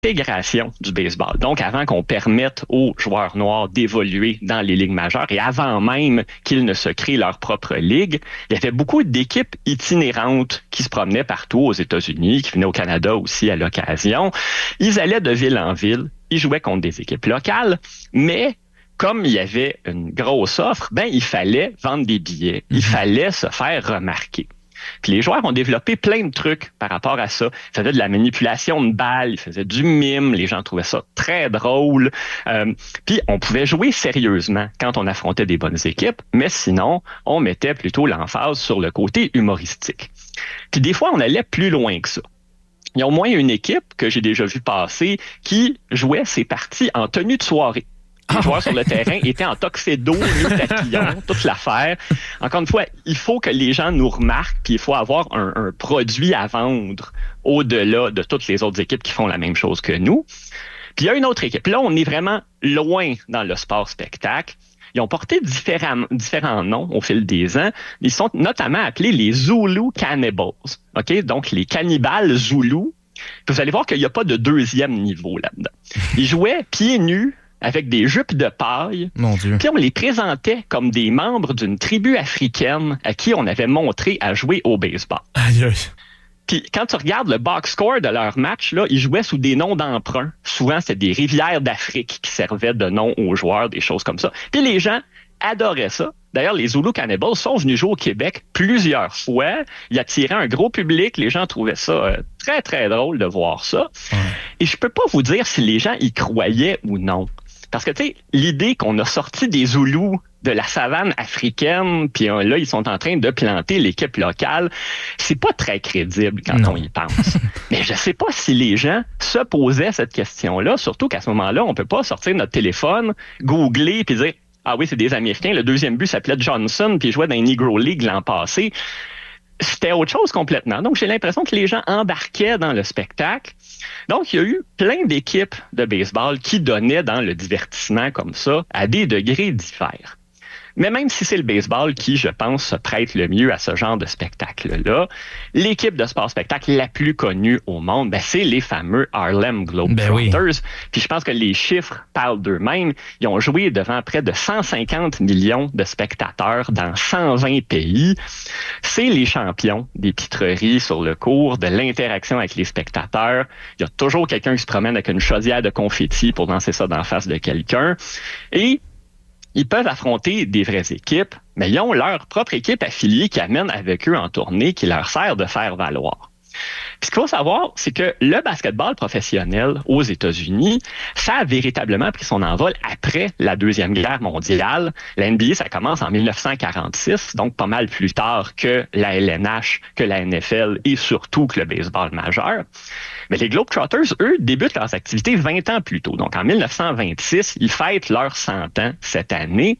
l'intégration du baseball. Donc, avant qu'on permette aux joueurs noirs d'évoluer dans les ligues majeures et avant même qu'ils ne se créent leur propre ligue, il y avait beaucoup d'équipes itinérantes qui se promenaient partout aux États-Unis, qui venaient au Canada aussi à l'occasion. Ils allaient de ville en ville, ils jouaient contre des équipes locales, mais comme il y avait une grosse offre, il fallait vendre des billets, il fallait se faire remarquer. Puis les joueurs ont développé plein de trucs par rapport à ça. Ils faisaient de la manipulation de balles, ils faisaient du mime, les gens trouvaient ça très drôle. Puis on pouvait jouer sérieusement quand on affrontait des bonnes équipes, mais sinon, on mettait plutôt l'emphase sur le côté humoristique. Puis des fois, on allait plus loin que ça. Il y a au moins une équipe que j'ai déjà vu passer qui jouait ses parties en tenue de soirée. Les joueurs sur le terrain étaient en tuxedo, nœud papillon, toute l'affaire. Encore une fois, il faut que les gens nous remarquent, puis il faut avoir un produit à vendre au-delà de toutes les autres équipes qui font la même chose que nous. Puis il y a une autre équipe. Là, on est vraiment loin dans le sport-spectacle. Ils ont porté différents noms au fil des ans. Ils sont notamment appelés les Zulu Cannibals. OK? Donc, les cannibales zoulous. Puis vous allez voir qu'il n'y a pas de deuxième niveau là-dedans. Ils jouaient pieds nus, avec des jupes de paille. Mon Dieu. Puis on les présentait comme des membres d'une tribu africaine à qui on avait montré à jouer au baseball. Aïe, aïe. Puis quand tu regardes le box score de leur match, là, ils jouaient sous des noms d'emprunt. Souvent, c'était des rivières d'Afrique qui servaient de nom aux joueurs, des choses comme ça. Puis les gens adoraient ça. D'ailleurs, les Zulu Cannibals sont venus jouer au Québec plusieurs fois. Ils attiraient un gros public. Les gens trouvaient ça très, très drôle de voir ça. Ouais. Et je peux pas vous dire si les gens y croyaient ou non. Parce que, tu sais, l'idée qu'on a sorti des Zoulous de la savane africaine, puis là, ils sont en train de planter l'équipe locale, c'est pas très crédible quand on y pense. Mais je sais pas si les gens se posaient cette question-là, surtout qu'à ce moment-là, on peut pas sortir notre téléphone, googler, puis dire « Ah oui, c'est des Américains, le deuxième but s'appelait Johnson, puis il jouait dans une Negro League l'an passé. » C'était autre chose complètement. Donc, j'ai l'impression que les gens embarquaient dans le spectacle. Donc, il y a eu plein d'équipes de baseball qui donnaient dans le divertissement comme ça à des degrés divers. Mais même si c'est le baseball qui, je pense, se prête le mieux à ce genre de spectacle-là, l'équipe de sport-spectacle la plus connue au monde, c'est les fameux Harlem Globetrotters. Oui. Puis je pense que les chiffres parlent d'eux-mêmes. Ils ont joué devant près de 150 millions de spectateurs dans 120 pays. C'est les champions des pitreries sur le court, de l'interaction avec les spectateurs. Il y a toujours quelqu'un qui se promène avec une chaudière de confetti pour lancer ça d'en face de quelqu'un. Et ils peuvent affronter des vraies équipes, mais ils ont leur propre équipe affiliée qui amène avec eux en tournée, qui leur sert de faire valoir. Puis ce qu'il faut savoir, c'est que le basketball professionnel aux États-Unis, ça a véritablement pris son envol après la Deuxième Guerre mondiale. La NBA, ça commence en 1946, donc pas mal plus tard que la LNH, que la NFL et surtout que le baseball majeur. Mais les Globetrotters, eux, débutent leurs activités 20 ans plus tôt. Donc en 1926, ils fêtent leurs 100 ans cette année.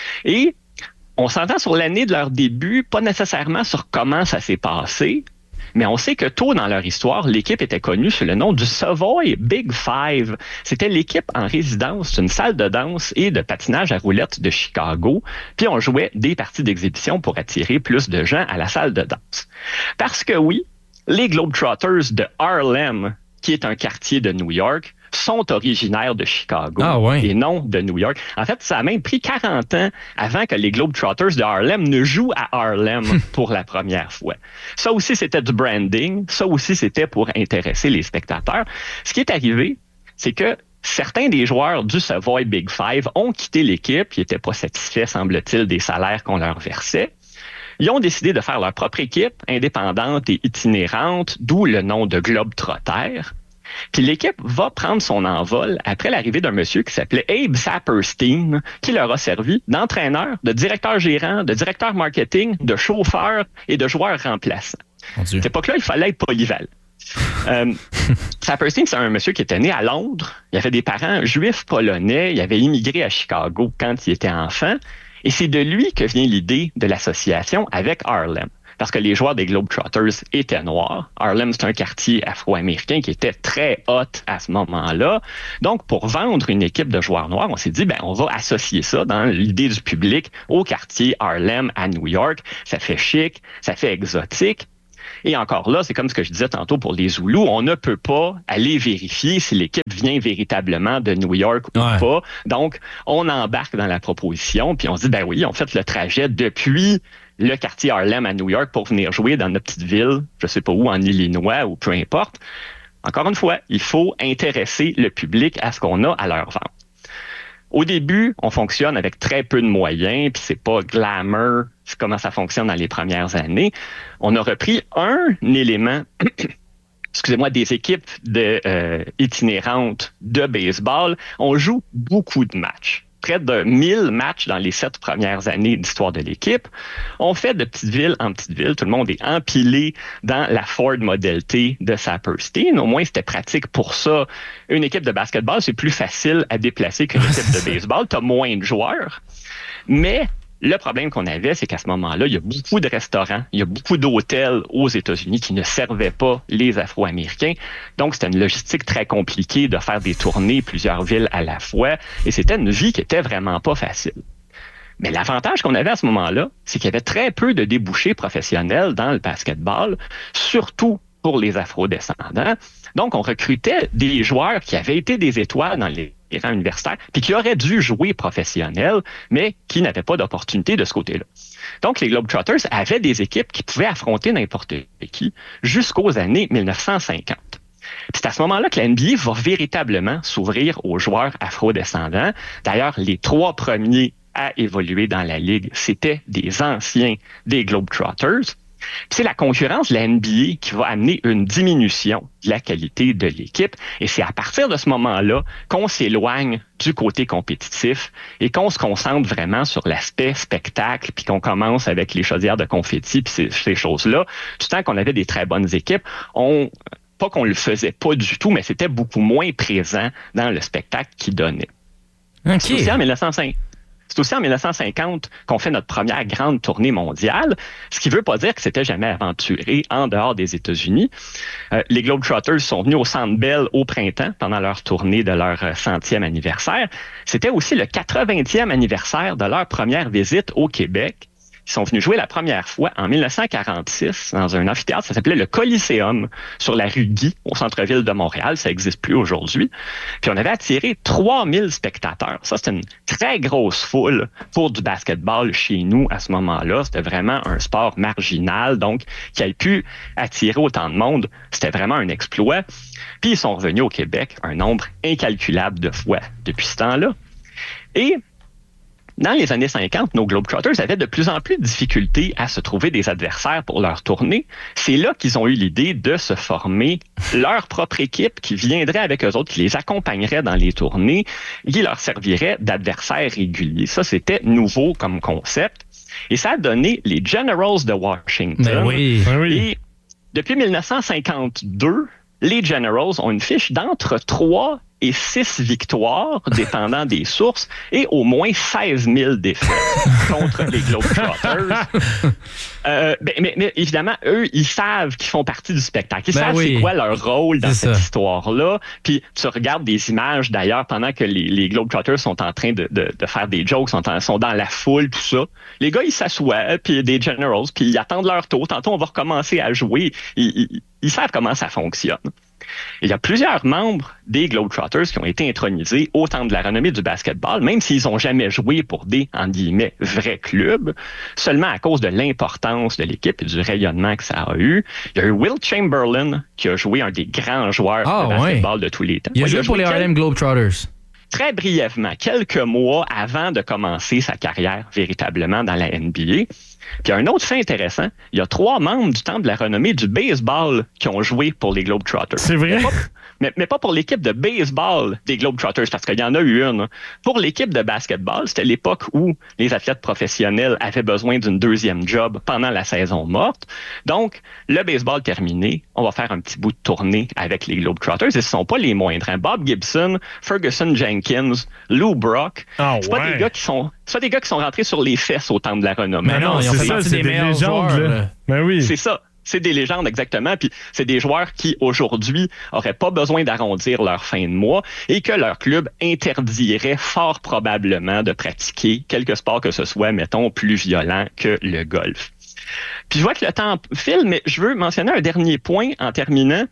Et on s'entend sur l'année de leur début, pas nécessairement sur comment ça s'est passé. Mais on sait que tôt dans leur histoire, l'équipe était connue sous le nom du Savoy Big Five. C'était l'équipe en résidence d'une salle de danse et de patinage à roulettes de Chicago. Puis on jouait des parties d'exhibition pour attirer plus de gens à la salle de danse. Parce que oui, les Globetrotters de Harlem, qui est un quartier de New York, sont originaires de Chicago et non de New York. En fait, ça a même pris 40 ans avant que les Globetrotters de Harlem ne jouent à Harlem pour la première fois. Ça aussi, c'était du branding. Ça aussi, c'était pour intéresser les spectateurs. Ce qui est arrivé, c'est que certains des joueurs du Savoy Big Five ont quitté l'équipe. Ils n'étaient pas satisfaits, semble-t-il, des salaires qu'on leur versait. Ils ont décidé de faire leur propre équipe, indépendante et itinérante, d'où le nom de Globetrotters. Puis l'équipe va prendre son envol après l'arrivée d'un monsieur qui s'appelait Abe Saperstein, qui leur a servi d'entraîneur, de directeur gérant, de directeur marketing, de chauffeur et de joueur remplaçant. À cette époque-là, il fallait être polyvalent. Saperstein, c'est un monsieur qui était né à Londres. Il avait des parents juifs polonais. Il avait immigré à Chicago quand il était enfant. Et c'est de lui que vient l'idée de l'association avec Harlem. Parce que les joueurs des Globetrotters étaient noirs. Harlem, c'est un quartier afro-américain qui était très hot à ce moment-là. Donc, pour vendre une équipe de joueurs noirs, on s'est dit, on va associer ça dans l'idée du public au quartier Harlem à New York. Ça fait chic, ça fait exotique. Et encore là, c'est comme ce que je disais tantôt pour les Zoulous, on ne peut pas aller vérifier si l'équipe vient véritablement de New York ou pas. Donc, on embarque dans la proposition, puis on se dit, ben oui, on fait le trajet depuis le quartier Harlem à New York pour venir jouer dans notre petite ville, je sais pas où, en Illinois ou peu importe. Encore une fois, il faut intéresser le public à ce qu'on a à leur vendre. Au début, on fonctionne avec très peu de moyens, puis c'est pas glamour, c'est comment ça fonctionne dans les premières années. On a repris un élément, excusez-moi, des équipes itinérantes de baseball. On joue beaucoup de matchs. Près de 1000 matchs dans les 7 premières années d'histoire de l'équipe. On fait de petite ville en petite ville. Tout le monde est empilé dans la Ford Model T de Saperstein. Au moins, c'était pratique pour ça. Une équipe de basketball, c'est plus facile à déplacer qu'une équipe de baseball. Tu as moins de joueurs. Mais le problème qu'on avait, c'est qu'à ce moment-là, il y a beaucoup de restaurants, il y a beaucoup d'hôtels aux États-Unis qui ne servaient pas les Afro-Américains. Donc, c'était une logistique très compliquée de faire des tournées, plusieurs villes à la fois. Et c'était une vie qui était vraiment pas facile. Mais l'avantage qu'on avait à ce moment-là, c'est qu'il y avait très peu de débouchés professionnels dans le basketball, surtout pour les Afro-descendants. Donc, on recrutait des joueurs qui avaient été des étoiles dans les rangs universitaires, puis qui auraient dû jouer professionnel, mais qui n'avaient pas d'opportunité de ce côté-là. Donc, les Globetrotters avaient des équipes qui pouvaient affronter n'importe qui jusqu'aux années 1950. Puis c'est à ce moment-là que la NBA va véritablement s'ouvrir aux joueurs afro-descendants. D'ailleurs, les 3 premiers à évoluer dans la Ligue, c'était des anciens des Globetrotters. Puis c'est la concurrence de la NBA qui va amener une diminution de la qualité de l'équipe. Et c'est à partir de ce moment-là qu'on s'éloigne du côté compétitif et qu'on se concentre vraiment sur l'aspect spectacle, puis qu'on commence avec les chaudières de confetti, puis ces choses-là. Du temps qu'on avait des très bonnes équipes, pas qu'on le faisait pas du tout, mais c'était beaucoup moins présent dans le spectacle qu'il donnait. Okay. C'est aussi en 1950 qu'on fait notre première grande tournée mondiale, ce qui ne veut pas dire que c'était jamais aventuré en dehors des États-Unis. Les Globetrotters sont venus au Centre Bell au printemps pendant leur tournée de leur 100e anniversaire. C'était aussi le 80e anniversaire de leur première visite au Québec. Ils sont venus jouer la première fois en 1946 dans un amphithéâtre, ça s'appelait le Coliseum, sur la rue Guy, au centre-ville de Montréal. Ça n'existe plus aujourd'hui. Puis on avait attiré 3000 spectateurs. Ça, c'était une très grosse foule pour du basketball chez nous à ce moment-là. C'était vraiment un sport marginal, donc qui a pu attirer autant de monde. C'était vraiment un exploit. Puis ils sont revenus au Québec un nombre incalculable de fois depuis ce temps-là. Et dans les années 50, nos Globetrotters avaient de plus en plus de difficultés à se trouver des adversaires pour leur tournée. C'est là qu'ils ont eu l'idée de se former leur propre équipe qui viendrait avec eux autres, qui les accompagnerait dans les tournées, qui leur servirait d'adversaires réguliers. Ça, c'était nouveau comme concept. Et ça a donné les Generals de Washington. Ben oui. Et depuis 1952, les Generals ont une fiche d'entre 3 et 6 victoires, dépendant des sources, et au moins 16 000 défaites contre les Globetrotters. Mais évidemment, eux, ils savent qu'ils font partie du spectacle. Ils savent c'est quoi leur rôle dans cette histoire-là. Puis tu regardes des images, d'ailleurs, pendant que les Globetrotters sont en train de faire des jokes, sont dans la foule, tout ça. Les gars, ils s'assoient, puis des Generals, puis ils attendent leur tour. Tantôt, on va recommencer à jouer. Ils savent comment ça fonctionne. Il y a plusieurs membres des Globetrotters qui ont été intronisés au temple de la renommée du basketball, même s'ils n'ont jamais joué pour des, en guillemets, vrais clubs, seulement à cause de l'importance de l'équipe et du rayonnement que ça a eu. Il y a eu Wilt Chamberlain, qui a joué un des grands joueurs de basketball de tous les temps. Il a joué pour les Harlem Globetrotters. Très brièvement, quelques mois avant de commencer sa carrière véritablement dans la NBA. Puis un autre fait intéressant, il y a 3 membres du temple de la renommée du baseball qui ont joué pour les Globetrotters. C'est vrai? Mais pas pour l'équipe de baseball des Globetrotters, parce qu'il y en a eu une. Pour l'équipe de basketball, c'était l'époque où les athlètes professionnels avaient besoin d'une deuxième job pendant la saison morte. Donc, le baseball terminé, on va faire un petit bout de tournée avec les Globetrotters. Et ce ne sont pas les moindres. Hein. Bob Gibson, Ferguson Jenkins, Lou Brock, c'est pas des gars qui sont rentrés sur les fesses au temple de la renommée. Mais non, ils ont fait partie des meilleurs joueurs. Là. Ben oui. C'est ça. C'est des légendes, exactement. Puis c'est des joueurs qui, aujourd'hui, n'auraient pas besoin d'arrondir leur fin de mois et que leur club interdirait fort probablement de pratiquer quelque sport que ce soit, mettons, plus violent que le golf. Puis je vois que le temps file, mais je veux mentionner un dernier point en terminant.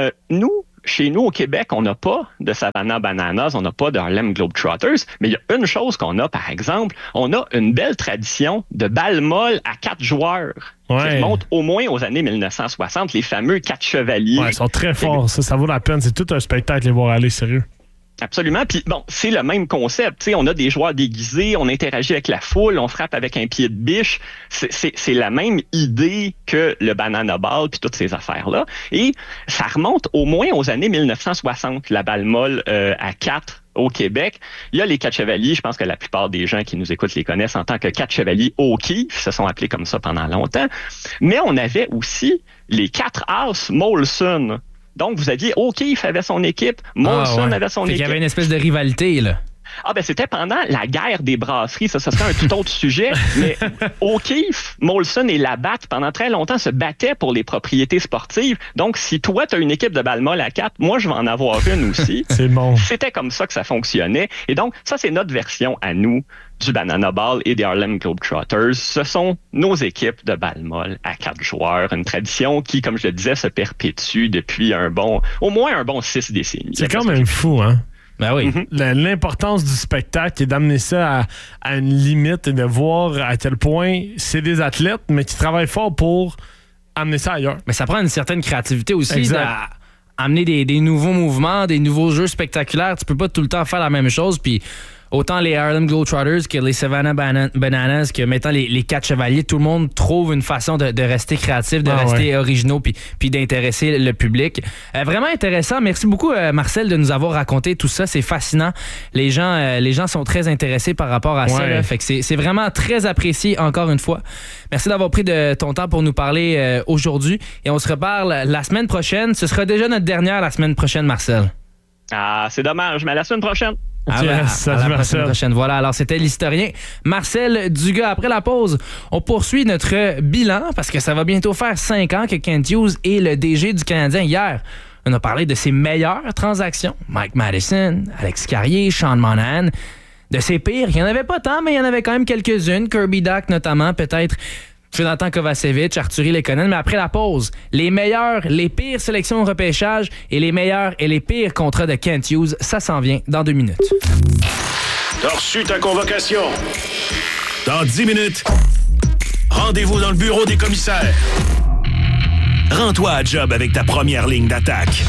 Chez nous, au Québec, on n'a pas de Savannah Bananas, on n'a pas de Harlem Globetrotters, mais il y a une chose qu'on a, par exemple, on a une belle tradition de balle molle à 4 joueurs qui remonte au moins aux années 1960, les fameux 4 chevaliers. Ouais, ils sont très forts, ça vaut la peine. C'est tout un spectacle les voir aller, sérieux. Absolument. Puis bon, c'est le même concept. T'sais, on a des joueurs déguisés, on interagit avec la foule, on frappe avec un pied de biche. C'est la même idée que le Banana Ball puis toutes ces affaires-là. Et ça remonte au moins aux années 1960, la balle molle à 4 au Québec. Il y a les 4 chevaliers. Je pense que la plupart des gens qui nous écoutent les connaissent en tant que 4 chevaliers O'Keefe. Ils se sont appelés comme ça pendant longtemps. Mais on avait aussi les 4 As Molson. Donc, vous aviez O'Keefe avait son équipe, Molson avait son équipe. Il y avait une espèce de rivalité, là. Ah ben c'était pendant la guerre des brasseries, ça serait un tout autre sujet, mais O'Keefe, Molson et Labatt pendant très longtemps se battaient pour les propriétés sportives. Donc si toi tu as une équipe de balle molle à 4, moi je vais en avoir une aussi. C'est bon. C'était comme ça que ça fonctionnait. Et donc ça c'est notre version à nous du Banana Ball et des Harlem Globetrotters. Ce sont nos équipes de balle molle à 4 joueurs, une tradition qui, comme je le disais, se perpétue depuis au moins un bon 6 décennies. C'est quand même fou, hein? Ben oui. L'importance du spectacle est d'amener ça à une limite et de voir à quel point c'est des athlètes, mais qui travaillent fort pour amener ça ailleurs. Mais ça prend une certaine créativité aussi d'amener des nouveaux mouvements, des nouveaux jeux spectaculaires. Tu peux pas tout le temps faire la même chose, puis autant les Harlem Globetrotters que les Savannah Bananas, que mettant les 4 chevaliers, tout le monde trouve une façon de rester créatif, de rester originaux puis d'intéresser le public. Vraiment intéressant. Merci beaucoup, Marcel, de nous avoir raconté tout ça. C'est fascinant. Les gens sont très intéressés par rapport à ça. Là. Fait que c'est vraiment très apprécié, encore une fois. Merci d'avoir pris de ton temps pour nous parler aujourd'hui. Et on se reparle la semaine prochaine. Ce sera déjà notre dernière la semaine prochaine, Marcel. Ah, c'est dommage, mais à la semaine prochaine. À la prochaine. Voilà, alors c'était l'historien Marcel Dugas. Après la pause, on poursuit notre bilan parce que ça va bientôt faire 5 ans que Kent Hughes est le DG du Canadien. Hier, on a parlé de ses meilleures transactions. Mike Matheson, Alex Carrier, Sean Monahan. De ses pires, il n'y en avait pas tant, mais il y en avait quand même quelques-unes. Kirby Dach notamment, peut-être Jonathan Kovacevic, Arturi Lekonen. Mais après la pause, les meilleures, les pires sélections au repêchage et les meilleurs et les pires contrats de Kent Hughes, ça s'en vient dans 2 minutes. T'as reçu ta convocation. Dans 10 minutes, rendez-vous dans le bureau des commissaires. Rends-toi à job avec ta première ligne d'attaque.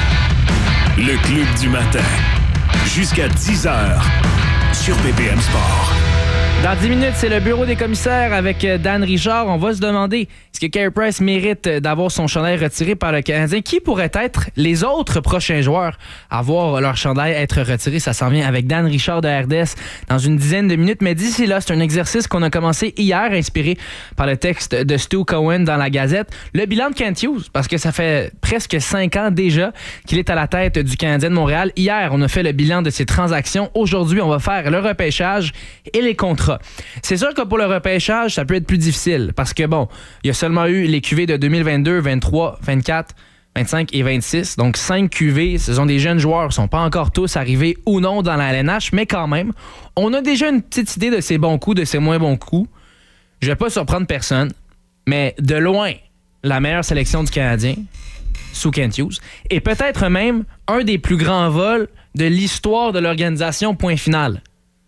Le Club du matin. Jusqu'à 10h sur BPM Sport. Dans 10 minutes, c'est le bureau des commissaires avec Dan Richard. On va se demander, est-ce que Carey Price mérite d'avoir son chandail retiré par le Canadien? Qui pourrait être les autres prochains joueurs à voir leur chandail être retiré? Ça s'en vient avec Dan Richard de RDS dans une dizaine de minutes. Mais d'ici là, c'est un exercice qu'on a commencé hier, inspiré par le texte de Stu Cohen dans la Gazette. Le bilan de Kent Hughes, parce que ça fait presque 5 ans déjà qu'il est à la tête du Canadien de Montréal. Hier, on a fait le bilan de ses transactions. Aujourd'hui, on va faire le repêchage et les contrats. C'est sûr que pour le repêchage, ça peut être plus difficile parce que, bon, il y a seulement eu les QV de 2022, 23, 24, 25 et 26. Donc, 5 QV, ce sont des jeunes joueurs. Ils ne sont pas encore tous arrivés ou non dans la LNH, mais quand même, on a déjà une petite idée de ses bons coups, de ses moins bons coups. Je ne vais pas surprendre personne, mais de loin, la meilleure sélection du Canadien, sous Kent Hughes, et peut-être même un des plus grands vols de l'histoire de l'organisation, point final.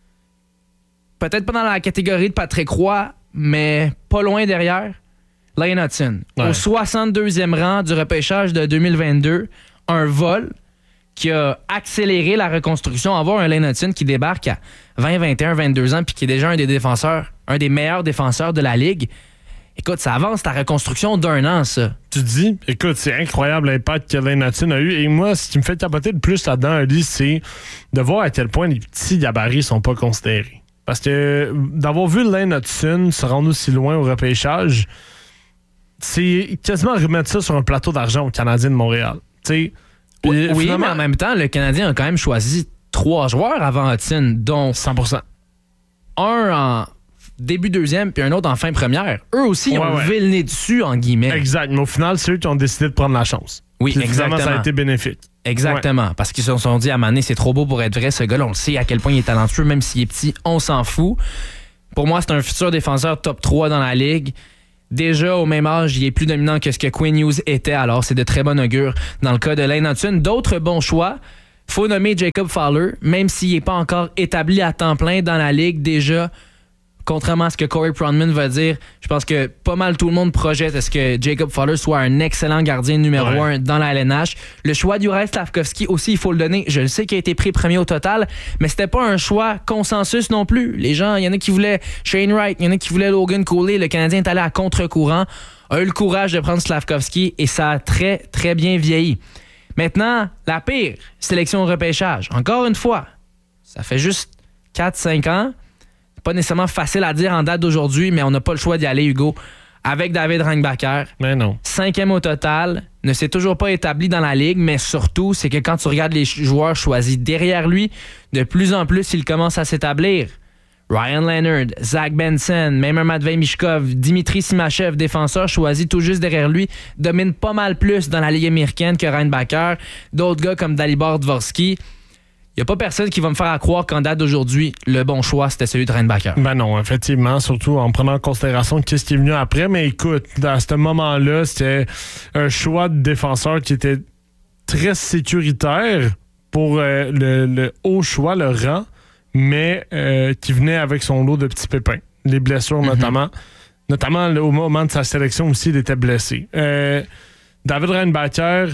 Peut-être pas dans la catégorie de Patrick Roy, mais pas loin derrière. Lane Hutson, au 62e rang du repêchage de 2022, un vol qui a accéléré la reconstruction. Avoir un Lane Hutson qui débarque à 20, 21, 22 ans puis qui est déjà un des meilleurs défenseurs de la Ligue. Écoute, ça avance ta reconstruction d'1 an, ça. Tu dis, écoute, c'est incroyable l'impact que Lane Hutson a eu. Et moi, ce qui me fait capoter le plus là-dedans, Ali, c'est de voir à quel point les petits gabarits sont pas considérés. Parce que d'avoir vu Lane Hutson se rendre aussi loin au repêchage, c'est quasiment remettre ça sur un plateau d'argent au Canadien de Montréal. Oui, mais en même temps, le Canadien a quand même choisi 3 joueurs avant Hutson, dont 100%. Un en début 2e puis un autre en fin première. Eux aussi ont levé le nez dessus, en guillemets. Exact, mais au final, c'est eux qui ont décidé de prendre la chance. Oui, exactement. Ça a été bénéfique. Exactement, parce qu'ils se sont dit à Mané, c'est trop beau pour être vrai, ce gars-là, on le sait à quel point il est talentueux, même s'il est petit, on s'en fout. Pour moi, c'est un futur défenseur top 3 dans la Ligue. Déjà, au même âge, il est plus dominant que ce que Quinn Hughes était, alors c'est de très bon augure dans le cas de Lane Hutson. D'autres bons choix, faut nommer Jacob Fowler, même s'il n'est pas encore établi à temps plein dans la Ligue déjà. Contrairement à ce que Corey Pronman va dire, je pense que pas mal tout le monde projette à ce que Jacob Fowler soit un excellent gardien numéro 1 dans la LNH. Le choix d'Juraj Slafkovský aussi, il faut le donner. Je le sais qu'il a été pris premier au total, mais c'était pas un choix consensus non plus. Les gens, il y en a qui voulaient Shane Wright, il y en a qui voulaient Logan Cooley. Le Canadien est allé à contre-courant, a eu le courage de prendre Slafkovský et ça a très, très bien vieilli. Maintenant, la pire sélection au repêchage. Encore une fois, ça fait juste 4-5 ans. Pas nécessairement facile à dire en date d'aujourd'hui, mais on n'a pas le choix d'y aller, Hugo, avec David Reinbacher. Mais non. 5e au total, ne s'est toujours pas établi dans la Ligue, mais surtout, c'est que quand tu regardes les joueurs choisis derrière lui, de plus en plus, il commence à s'établir. Ryan Leonard, Zach Benson, même un Matvei Mishkov, Dimitri Simachev, défenseur choisi tout juste derrière lui, domine pas mal plus dans la Ligue américaine que Reinbacher. D'autres gars comme Dalibor Dvorsky. Il n'y a pas personne qui va me faire croire qu'en date d'aujourd'hui, le bon choix, c'était celui de Reinbacher. Ben non, effectivement, surtout en prenant en considération qu'est-ce qui est venu après. Mais écoute, à ce moment-là, c'était un choix de défenseur qui était très sécuritaire pour le haut choix, le rang, mais qui venait avec son lot de petits pépins. Les blessures notamment. Notamment au moment de sa sélection aussi, il était blessé. David Reinbacher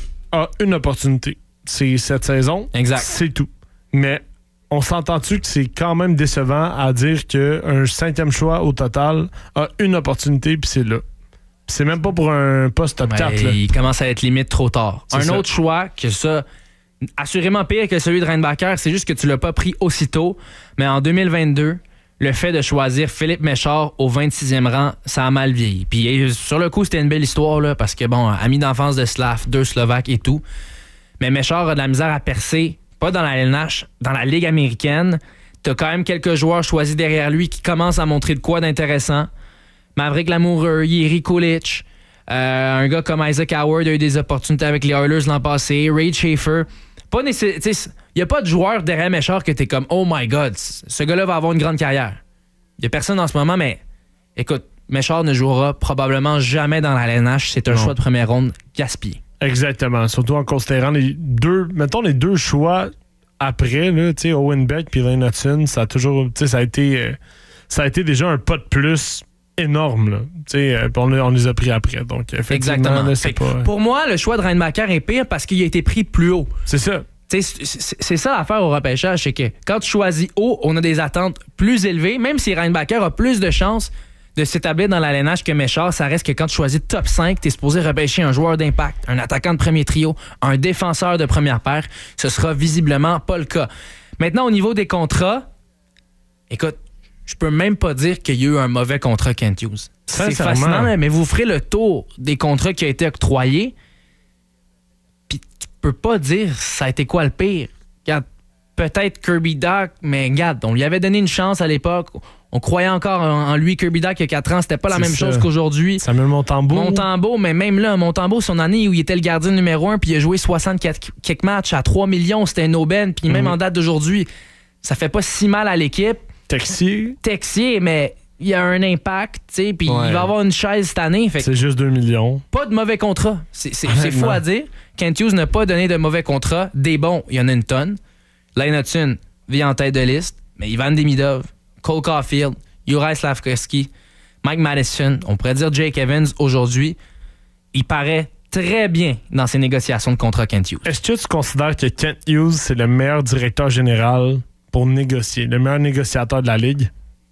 a une opportunité. C'est cette saison. Exact. C'est tout. Mais on s'entend-tu que c'est quand même décevant à dire qu'un 5e choix au total a une opportunité puis c'est là. Pis c'est même pas pour un poste top 4. Là. Il commence à être limite trop tard. C'est autre choix que ça, assurément pire que celui de Reinbacher, c'est juste que tu l'as pas pris aussitôt. Mais en 2022, le fait de choisir Philippe Méchard au 26e rang, ça a mal vieilli. Puis sur le coup, c'était une belle histoire là, parce que bon, ami d'enfance de Slav, 2 Slovaques et tout. Mais Méchard a de la misère à percer, pas dans la LNH, dans la Ligue américaine. T'as quand même quelques joueurs choisis derrière lui qui commencent à montrer de quoi d'intéressant. Maverick Lamoureux, Jiri Kulich, un gars comme Isaac Howard a eu des opportunités avec les Oilers l'an passé, Ray Schaefer. Il n'y a pas de joueur derrière Méchard que t'es comme « Oh my God, ce gars-là va avoir une grande carrière ». Il n'y a personne en ce moment, mais écoute, Méchard ne jouera probablement jamais dans la LNH. C'est un choix de première ronde gaspillé. Exactement. Surtout en considérant les deux choix après, là, Owen Beck et Lane Hutson, ça a toujours, ça a été déjà un pas de plus énorme. Là. On les a pris après. Donc, effectivement, là, pour moi, le choix de Reinbacher est pire parce qu'il a été pris plus haut. C'est ça. C'est ça l'affaire au repêchage, c'est que quand tu choisis haut, on a des attentes plus élevées, même si Reinbacher a plus de chances de s'établir dans la LNH que Méchard, ça reste que quand tu choisis top 5, tu es supposé repêcher un joueur d'impact, un attaquant de premier trio, un défenseur de première paire. Ce sera visiblement pas le cas. Maintenant, au niveau des contrats, écoute, je peux même pas dire qu'il y a eu un mauvais contrat Kent Hughes. C'est fascinant, mais vous ferez le tour des contrats qui ont été octroyés, puis tu peux pas dire ça a été quoi le pire. Regarde, peut-être Kirby Dach, mais regarde, on lui avait donné une chance à l'époque. On croyait encore en lui. Kirby Dach, il y a 4 ans, c'était pas la même chose qu'aujourd'hui. Samuel Montembeault, mais même là, Montembeault, son année où il était le gardien numéro 1, puis il a joué 64 quelques matchs à 3 millions, c'était une aubaine. Puis même en date d'aujourd'hui, ça fait pas si mal à l'équipe. Texier, mais il y a un impact, tu sais, puis il va avoir une chaise cette année. C'est juste 2 millions. Pas de mauvais contrat. C'est fou à dire. Kent Hughes n'a pas donné de mauvais contrat. Des bons, il y en a une tonne. Lane Hutson vit en tête de liste, mais Ivan Demidov, Cole Caulfield, Juraj Slafkovský, Mike Madison, on pourrait dire Jake Evans aujourd'hui, il paraît très bien dans ses négociations de contrat Kent Hughes. Est-ce que tu considères que Kent Hughes, c'est le meilleur directeur général pour négocier, le meilleur négociateur de la Ligue?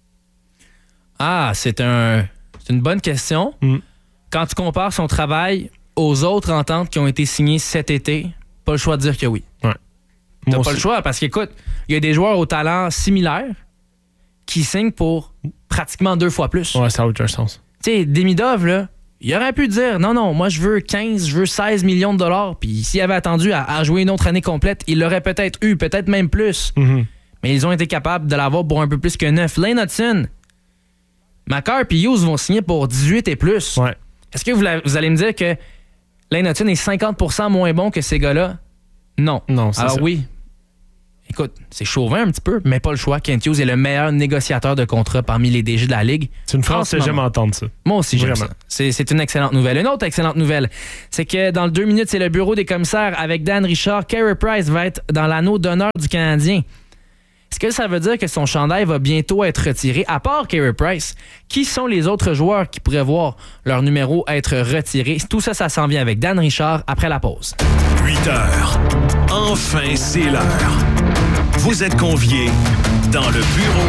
Ah, c'est une bonne question. Quand tu compares son travail aux autres ententes qui ont été signées cet été, pas le choix de dire que oui. Ouais. T'as pas le choix parce qu'écoute, il y a des joueurs au talent similaire qui signent pour pratiquement 2 fois plus. Ouais, ça a aucun sens. Tu sais, Demidov, là, il aurait pu dire non, moi je veux 15, je veux 16 millions de dollars. Puis s'il avait attendu à jouer une autre année complète, il l'aurait peut-être eu, peut-être même plus. Mais ils ont été capables de l'avoir pour un peu plus que 9. Lane Hutson, Macar et Hughes vont signer pour 18 et plus. Ouais. Est-ce que vous allez me dire que Lane Hutson est 50% moins bon que ces gars-là? Non. Non, c'est Alors ça. oui. écoute, c'est chauvin un petit peu, mais pas le choix. Kent Hughes est le meilleur négociateur de contrat parmi les DG de la Ligue. C'est une phrase que j'aime entendre, ça. Moi aussi, j'aime Vraiment. ça. C'est une excellente nouvelle. Une autre excellente nouvelle, c'est que dans le 2 minutes, c'est le bureau des commissaires avec Dan Richard. Carey Price va être dans l'anneau d'honneur du Canadien. Est-ce que ça veut dire que son chandail va bientôt être retiré? À part Carey Price, qui sont les autres joueurs qui pourraient voir leur numéro être retiré? Tout ça, ça s'en vient avec Dan Richard après la pause. 8 heures. Enfin, c'est l'heure. Vous êtes conviés dans le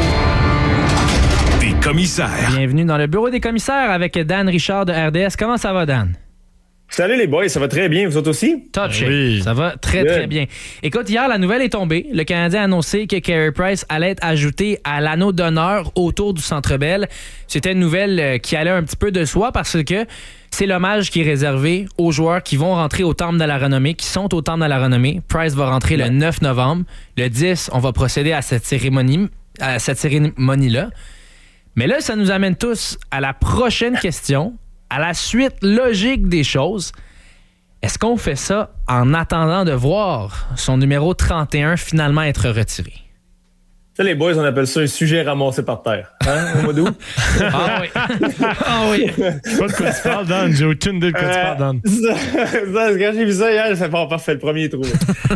bureau des commissaires. Bienvenue dans le bureau des commissaires avec Dan Richard de RDS. Comment ça va, Dan? Salut les boys, ça va très bien, vous autres aussi? Top shape. Oui. Ça va très, très bien. Écoute, hier, la nouvelle est tombée. Le Canadien a annoncé que Carey Price allait être ajouté à l'anneau d'honneur autour du Centre Bell. C'était une nouvelle qui allait un petit peu de soi parce que c'est l'hommage qui est réservé aux joueurs qui vont rentrer au Temple de la Renommée, qui sont au Temple de la Renommée. Price va rentrer le 9 novembre. Le 10, on va procéder à cette cérémonie-là. Mais là, ça nous amène tous à la prochaine question. À la suite logique des choses, est-ce qu'on fait ça en attendant de voir son numéro 31 finalement être retiré? Ça, les boys, on appelle ça un sujet ramassé par terre. Hein, au mois d'août? Ah oui. Ah oui. Je sais pas de quoi tu parles, Dan. J'ai aucune idée de quoi tu parles, Dan. Quand j'ai vu ça hier, ça fait parfait, le premier trou.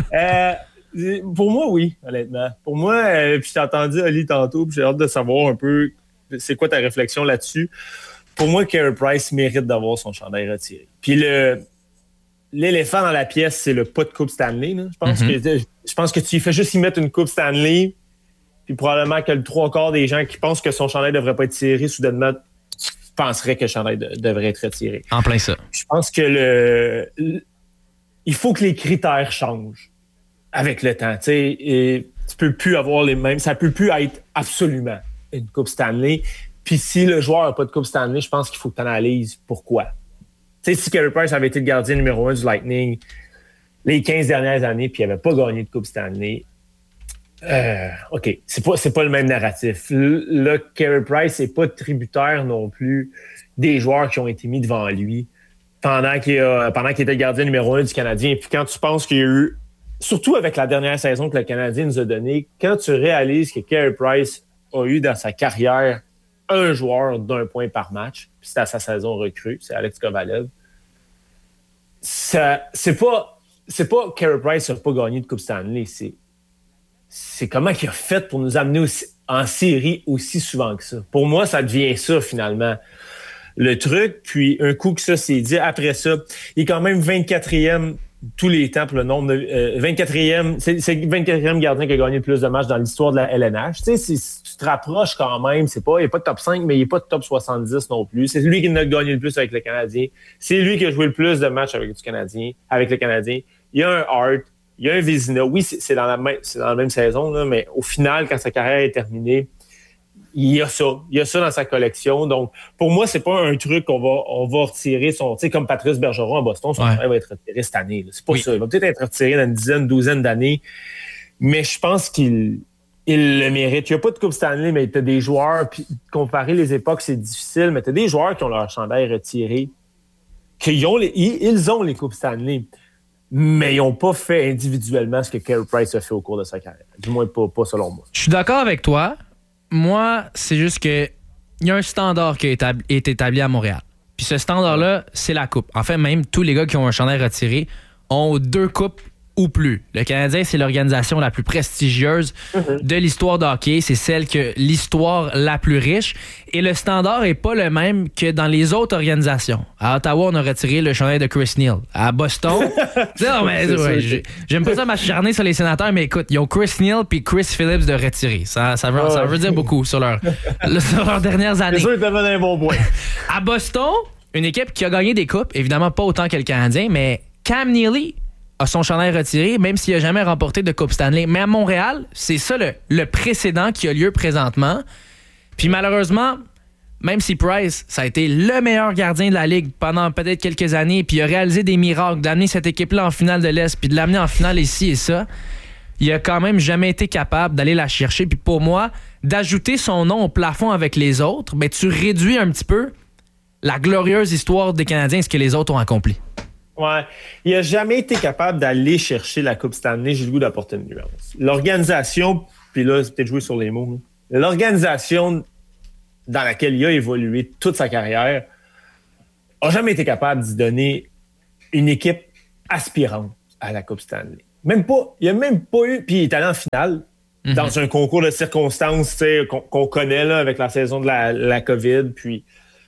Pour moi, oui, honnêtement. Pour moi, puis j'ai entendu Ali tantôt, puis j'ai hâte de savoir un peu c'est quoi ta réflexion là-dessus. Pour moi, Carey Price mérite d'avoir son chandail retiré. Puis l'éléphant dans la pièce, c'est le pas de Coupe Stanley. Là. Je pense que tu y fais juste y mettre une Coupe Stanley, puis probablement que le 3/4 des gens qui pensent que son chandail ne devrait pas être tiré, soudainement, penseraient que le chandail devrait être retiré. En plein ça. Je pense que il faut que les critères changent avec le temps. Et tu peux plus avoir les mêmes. Ça peut plus être absolument une Coupe Stanley. Puis si le joueur n'a pas de Coupe Stanley, je pense qu'il faut que tu analyses pourquoi. Tu sais, si Carey Price avait été le gardien numéro 1 du Lightning les 15 dernières années puis il n'avait pas gagné de Coupe Stanley, OK, c'est pas le même narratif. Là, Carey Price n'est pas tributaire non plus des joueurs qui ont été mis devant lui pendant qu'il était le gardien numéro 1 du Canadien. Puis quand tu penses qu'il y a eu, surtout avec la dernière saison que le Canadien nous a donnée, quand tu réalises que Carey Price a eu dans sa carrière un joueur d'1 point par match, puis c'était à sa saison recrue, c'est Alex Kovalev. C'est pas Carey Price n'a pas gagné de Coupe Stanley, c'est comment il a fait pour nous amener en série aussi souvent que ça. Pour moi, ça devient ça, finalement, le truc. Puis, un coup que ça s'est dit, après ça, il est quand même 24e tous les temps pour le nombre de... 24e, c'est le 24e gardien qui a gagné le plus de matchs dans l'histoire de la LNH. Tu sais, tu te rapproches quand même. Il n'est pas top 5, mais il n'est pas top 70 non plus. C'est lui qui a gagné le plus avec le Canadien. C'est lui qui a joué le plus de matchs avec le Canadien. Il y a un Hart, il y a un Vézina. Oui, c'est dans la même saison, là, mais au final, quand sa carrière est terminée, il y a ça. Il y a ça dans sa collection. Donc, pour moi, c'est pas un truc qu'on va retirer son... Tu sais, comme Patrice Bergeron à Boston, son chandail va être retiré cette année. Là. C'est pas ça. Il va peut-être être retiré dans une douzaine d'années. Mais je pense qu'il le mérite. Il n'y a pas de Coupe Stanley, mais tu as des joueurs... Puis comparer les époques, c'est difficile, mais tu as des joueurs qui ont leur chandail retiré, ils ont les Coupes Stanley, mais ils n'ont pas fait individuellement ce que Carey Price a fait au cours de sa carrière. Du moins, pas selon moi. Je suis d'accord avec toi. Moi, c'est juste que il y a un standard qui a été établi à Montréal. Puis ce standard-là, c'est la coupe. En fait, même tous les gars qui ont un chandail retiré ont 2 coupes ou plus. Le Canadien, c'est l'organisation la plus prestigieuse de l'histoire de hockey. C'est celle que l'histoire la plus riche. Et le standard n'est pas le même que dans les autres organisations. À Ottawa, on a retiré le chandail de Chris Neal. À Boston, non, mais, j'aime pas ça m'acharner sur les sénateurs, mais écoute, ils ont Chris Neal puis Chris Phillips de retirer. Ça veut dire beaucoup sur leurs dernières années. C'est sûr qu'ils te donnent un bon point. À Boston, une équipe qui a gagné des coupes, évidemment pas autant que le Canadien, mais Cam Neely a son chandail retiré, même s'il n'a jamais remporté de Coupe Stanley. Mais à Montréal, c'est ça le précédent qui a lieu présentement. Puis malheureusement, même si Price, ça a été le meilleur gardien de la Ligue pendant peut-être quelques années, puis il a réalisé des miracles, d'amener cette équipe-là en finale de l'Est, puis de l'amener en finale ici et ça, il a quand même jamais été capable d'aller la chercher. Puis pour moi, d'ajouter son nom au plafond avec les autres, ben tu réduis un petit peu la glorieuse histoire des Canadiens, ce que les autres ont accompli. Ouais. Il n'a jamais été capable d'aller chercher la Coupe Stanley. J'ai le goût d'apporter une nuance. L'organisation, puis là, c'est peut-être jouer sur les mots, l'organisation dans laquelle il a évolué toute sa carrière n'a jamais été capable d'y donner une équipe aspirante à la Coupe Stanley. Même pas. Il n'a même pas eu. Puis il est allé en finale dans un concours de circonstances qu'on connaît là, avec la saison de la COVID. Puis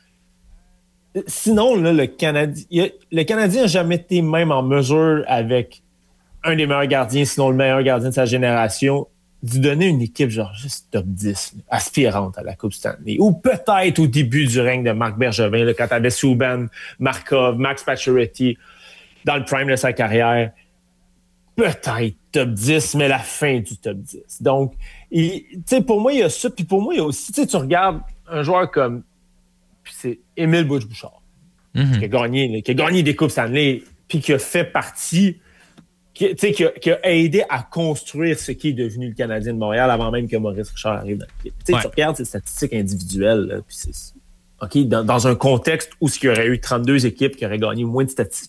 sinon, là, le Canadien n'a jamais été même en mesure, avec un des meilleurs gardiens, sinon le meilleur gardien de sa génération, d'y donner une équipe genre juste top 10, aspirante à la Coupe Stanley. Ou peut-être au début du règne de Marc Bergevin, là, quand tu avais Subban, Markov, Max Pacioretty, dans le prime de sa carrière. Peut-être top 10, mais la fin du top 10. Donc, pour moi, il y a ça. Puis pour moi, il y a aussi, tu regardes un joueur comme, puis c'est Émile Bouchard, qui a gagné des Coupes Stanley, puis qui a fait partie, qui a aidé à construire ce qui est devenu le Canadien de Montréal avant même que Maurice Richard arrive dans l'équipe. Tu regardes ces statistiques individuelles, là, puis c'est dans un contexte où il y aurait eu 32 équipes qui auraient gagné moins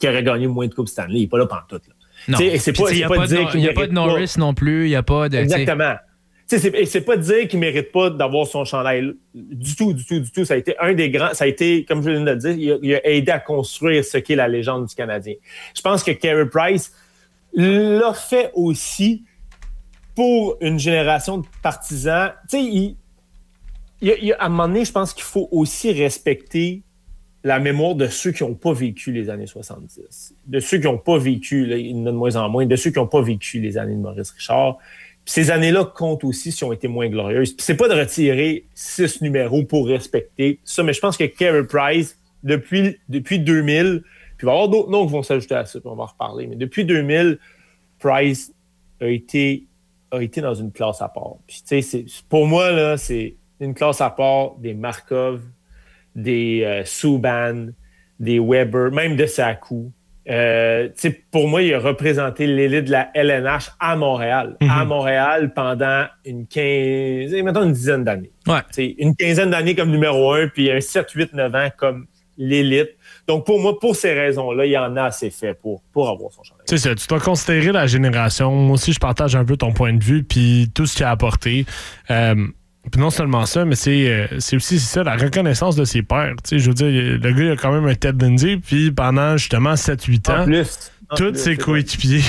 de Coupes Stanley, il n'est pas là pantoute, là. Non. Il n'y a pas de Norris non plus, il n'y a pas de... Exactement. C'est pas de dire qu'il ne mérite pas d'avoir son chandail du tout. Ça a été un des grands... Ça a été, comme je viens de le dire, il a aidé à construire ce qu'est la légende du Canadien. Je pense que Carey Price l'a fait aussi pour une génération de partisans. Tu sais, à un moment donné, je pense qu'il faut aussi respecter la mémoire de ceux qui n'ont pas vécu les années 70. De ceux qui n'ont pas vécu, là, il y en a de moins en moins, de ceux qui n'ont pas vécu les années de Maurice Richard. Puis ces années-là comptent aussi si ont été moins glorieuses. Puis c'est pas de retirer 6 numéros pour respecter ça, mais je pense que Carey Price, depuis 2000, puis il va y avoir d'autres noms qui vont s'ajouter à ça, puis on va en reparler, mais depuis 2000, Price a été dans une classe à part. Puis tu sais, pour moi, là, c'est une classe à part des Markov, des Subban, des Weber, même de Sakou. Pour moi, il a représenté l'élite de la LNH à Montréal. À Montréal pendant une dizaine d'années. Ouais. Une quinzaine d'années comme numéro 1, puis un 7, 8, 9 ans comme l'élite. Donc, pour moi, pour ces raisons-là, il y en a assez fait pour avoir son chandail. C'est ça, tu dois considérer la génération. Moi aussi, je partage un peu ton point de vue, puis tout ce qu'il a apporté. Puis non seulement ça, mais c'est aussi ça, la reconnaissance de ses pairs. Tu sais, je veux dire, le gars, il a quand même un Ted Lindsay, puis pendant justement 7-8 ans, tous ses coéquipiers,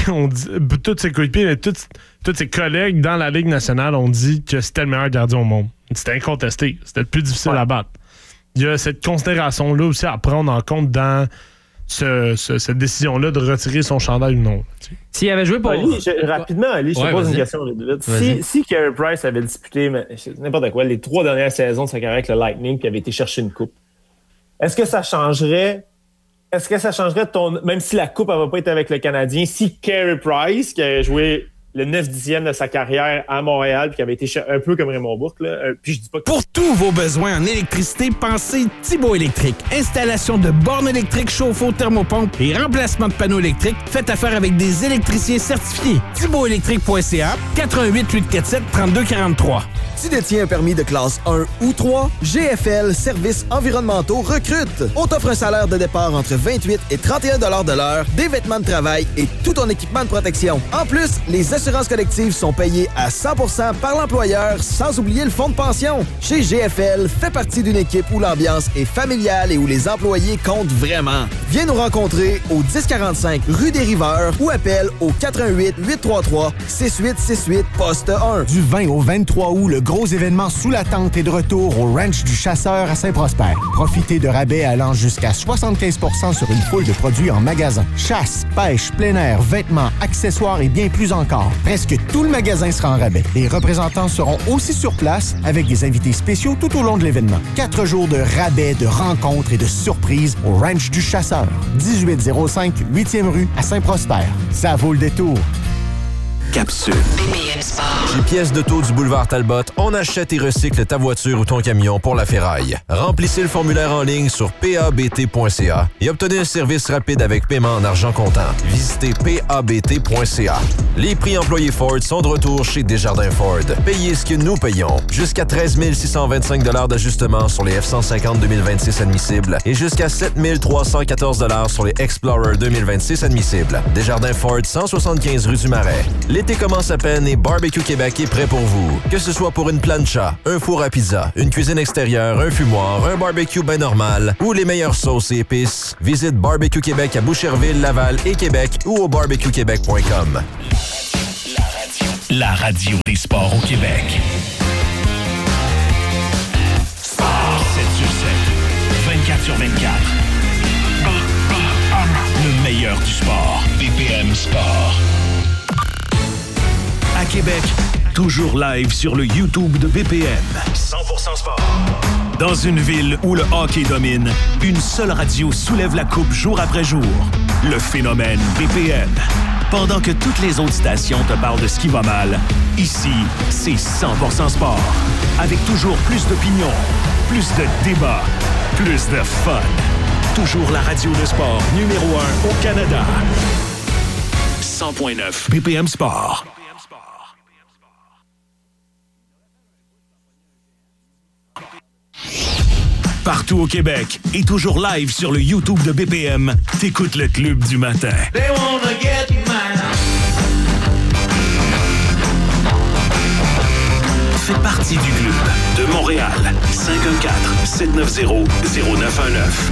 tous ses collègues dans la Ligue nationale ont dit que c'était le meilleur gardien au monde. C'était incontesté. C'était le plus difficile à battre. Il y a cette considération-là aussi à prendre en compte dans cette décision-là de retirer son chandail ou non. S'il avait joué pour... Ali, je te pose une question. Si Carey Price avait disputé n'importe quoi, les 3 dernières saisons de sa carrière avec le Lightning puis avait été chercher une coupe, est-ce que ça changerait même si la coupe n'avait pas été avec le Canadien, si Carey Price, qui a joué le 9/10e de sa carrière à Montréal, puis qui avait été un peu comme Raymond Bourque, là, puis je dis pas que... Pour tous vos besoins en électricité, pensez Thibault Électrique. Installation de bornes électriques, chauffe-eau, thermopompe et remplacement de panneaux électriques. Faites affaire avec des électriciens certifiés. ThibaultElectrique.ca, 88-847-3243. Tu détiens un permis de classe 1 ou 3? GFL Services environnementaux recrute. On t'offre un salaire de départ entre 28 et 31 $ de l'heure, des vêtements de travail et tout ton équipement de protection. En plus, les assurances collectives sont payées à 100% par l'employeur, sans oublier le fonds de pension. Chez GFL, fais partie d'une équipe où l'ambiance est familiale et où les employés comptent vraiment. Viens nous rencontrer au 1045 rue des Riveurs ou appelle au 418-833-6868 poste 1. Du 20 au 23 août, le gros événement sous la tente est de retour au Ranch du Chasseur à Saint-Prosper. Profitez de rabais allant jusqu'à 75% sur une foule de produits en magasin. Chasse, pêche, plein air, vêtements, accessoires et bien plus encore. Presque tout le magasin sera en rabais. Les représentants seront aussi sur place avec des invités spéciaux tout au long de l'événement. 4 jours de rabais, de rencontres et de surprises au Ranch du Chasseur. 1805 8e rue à Saint-Prosper. Ça vaut le détour. capsule. BPM Sport. Chez Pièces d'auto du boulevard Talbot, on achète et recycle ta voiture ou ton camion pour la ferraille. Remplissez le formulaire en ligne sur pabt.ca et obtenez un service rapide avec paiement en argent comptant. Visitez pabt.ca. Les prix employés Ford sont de retour chez Desjardins Ford. Payez ce que nous payons. Jusqu'à 13 625 $ d'ajustement sur les F-150 2026 admissibles et jusqu'à 7 314 $ sur les Explorer 2026 admissibles. Desjardins Ford, 175 rue du Marais. L'été commence à peine et Barbecue Québec est prêt pour vous. Que ce soit pour une plancha, un four à pizza, une cuisine extérieure, un fumoir, un barbecue ben normal ou les meilleures sauces et épices, visite Barbecue Québec à Boucherville, Laval et Québec ou au barbecuequebec.com. La radio des sports au Québec. Sport 7 sur 7, 24 sur 24. Le meilleur du sport. BPM Sport. À Québec, toujours live sur le YouTube de BPM. 100% sport. Dans une ville où le hockey domine, une seule radio soulève la coupe jour après jour. Le phénomène BPM. Pendant que toutes les autres stations te parlent de ce qui va mal, ici, c'est 100% sport. Avec toujours plus d'opinions, plus de débats, plus de fun. Toujours la radio de sport numéro 1 au Canada. 100.9 BPM Sport. Partout au Québec et toujours live sur le YouTube de BPM, t'écoutes le Club du matin. They wanna get mine. Fais partie du club de Montréal. 514-790-0919.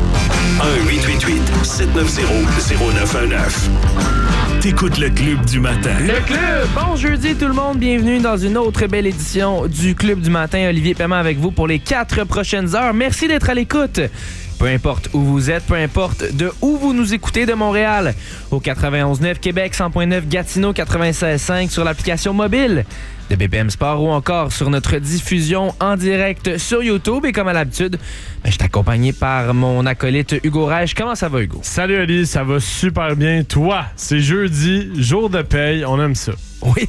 1-888-790-0919. T'écoutes le Club du matin. Le Club! Bon jeudi tout le monde, bienvenue dans une autre belle édition du Club du matin. Olivier Paiement avec vous pour les 4 prochaines heures. Merci d'être à l'écoute. Peu importe où vous êtes, peu importe de où vous nous écoutez de Montréal. Au 91.9 Québec, 100.9 Gatineau, 96.5 sur l'application mobile de BPM Sport ou encore sur notre diffusion en direct sur YouTube. Et comme à l'habitude, je suis accompagné par mon acolyte Hugo Reich. Comment ça va, Hugo? Salut, Ali, ça va super bien. Toi, c'est jeudi, jour de paye, on aime ça.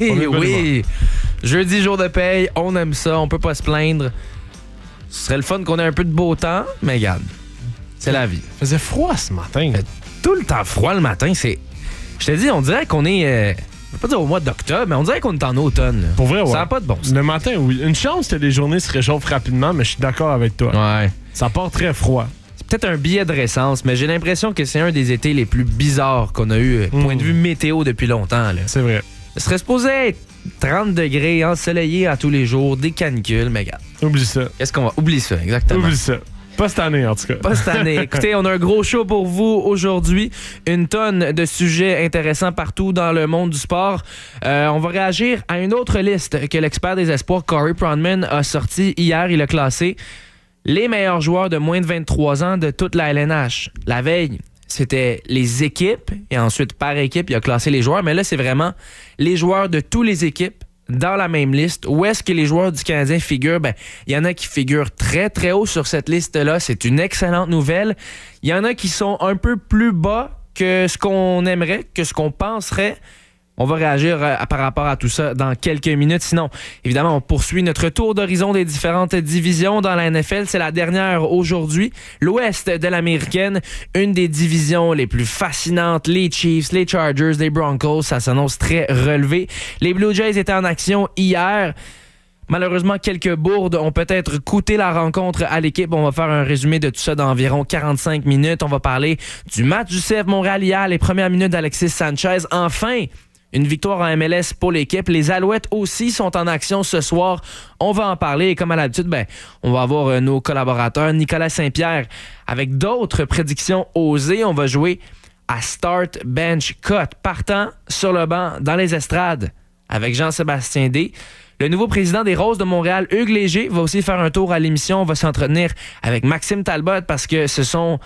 Oui. Jeudi, jour de paye, on aime ça, on peut pas se plaindre. Ce serait le fun qu'on ait un peu de beau temps, mais regarde, c'est la vie. Il faisait froid ce matin. Il fait tout le temps froid le matin. Je te dis, on dirait qu'on est... je vais pas dire au mois d'octobre, mais on dirait qu'on est en automne. Là. Pour vrai, ouais. Ça n'a pas de bon sens. Le matin, oui. Une chance que les journées se réchauffent rapidement, mais je suis d'accord avec toi. Ouais. Ça part très froid. C'est peut-être un billet de récence, mais j'ai l'impression que c'est un des étés les plus bizarres qu'on a eu, point de vue météo, depuis longtemps. Là. C'est vrai. Ce serait supposé être 30 degrés, ensoleillé à tous les jours, des canicules, mais regarde. Oublie ça. Qu'est-ce qu'on va... Oublie ça, exactement. Oublie ça. Pas cette année, en tout cas. Pas cette année. Écoutez, on a un gros show pour vous aujourd'hui. Une tonne de sujets intéressants partout dans le monde du sport. On va réagir à une autre liste que l'expert des espoirs, Corey Pronman, a sorti hier. Il a classé les meilleurs joueurs de moins de 23 ans de toute la LNH. La veille, c'était les équipes et ensuite par équipe, il a classé les joueurs. Mais là, c'est vraiment les joueurs de toutes les équipes dans la même liste. Où est-ce que les joueurs du Canadien figurent? Il y en a qui figurent très, très haut sur cette liste-là. C'est une excellente nouvelle. Il y en a qui sont un peu plus bas que ce qu'on aimerait, que ce qu'on penserait. On va réagir par rapport à tout ça dans quelques minutes. Sinon, évidemment, on poursuit notre tour d'horizon des différentes divisions dans la NFL. C'est la dernière aujourd'hui. L'Ouest de l'Américaine, une des divisions les plus fascinantes. Les Chiefs, les Chargers, les Broncos, ça s'annonce très relevé. Les Blue Jays étaient en action hier. Malheureusement, quelques bourdes ont peut-être coûté la rencontre à l'équipe. On va faire un résumé de tout ça dans environ 45 minutes. On va parler du match du CF Montréal hier, les premières minutes d'Alexis Sanchez. Enfin, une victoire en MLS pour l'équipe. Les Alouettes aussi sont en action ce soir. On va en parler. Et comme à l'habitude, on va avoir nos collaborateurs, Nicolas Saint-Pierre, avec d'autres prédictions osées. On va jouer à Start, Bench, Cut, partant sur le banc, dans les estrades, avec Jean-Sébastien D. Le nouveau président des Roses de Montréal, Hugues Léger, va aussi faire un tour à l'émission. On va s'entretenir avec Maxime Talbot parce que ce sont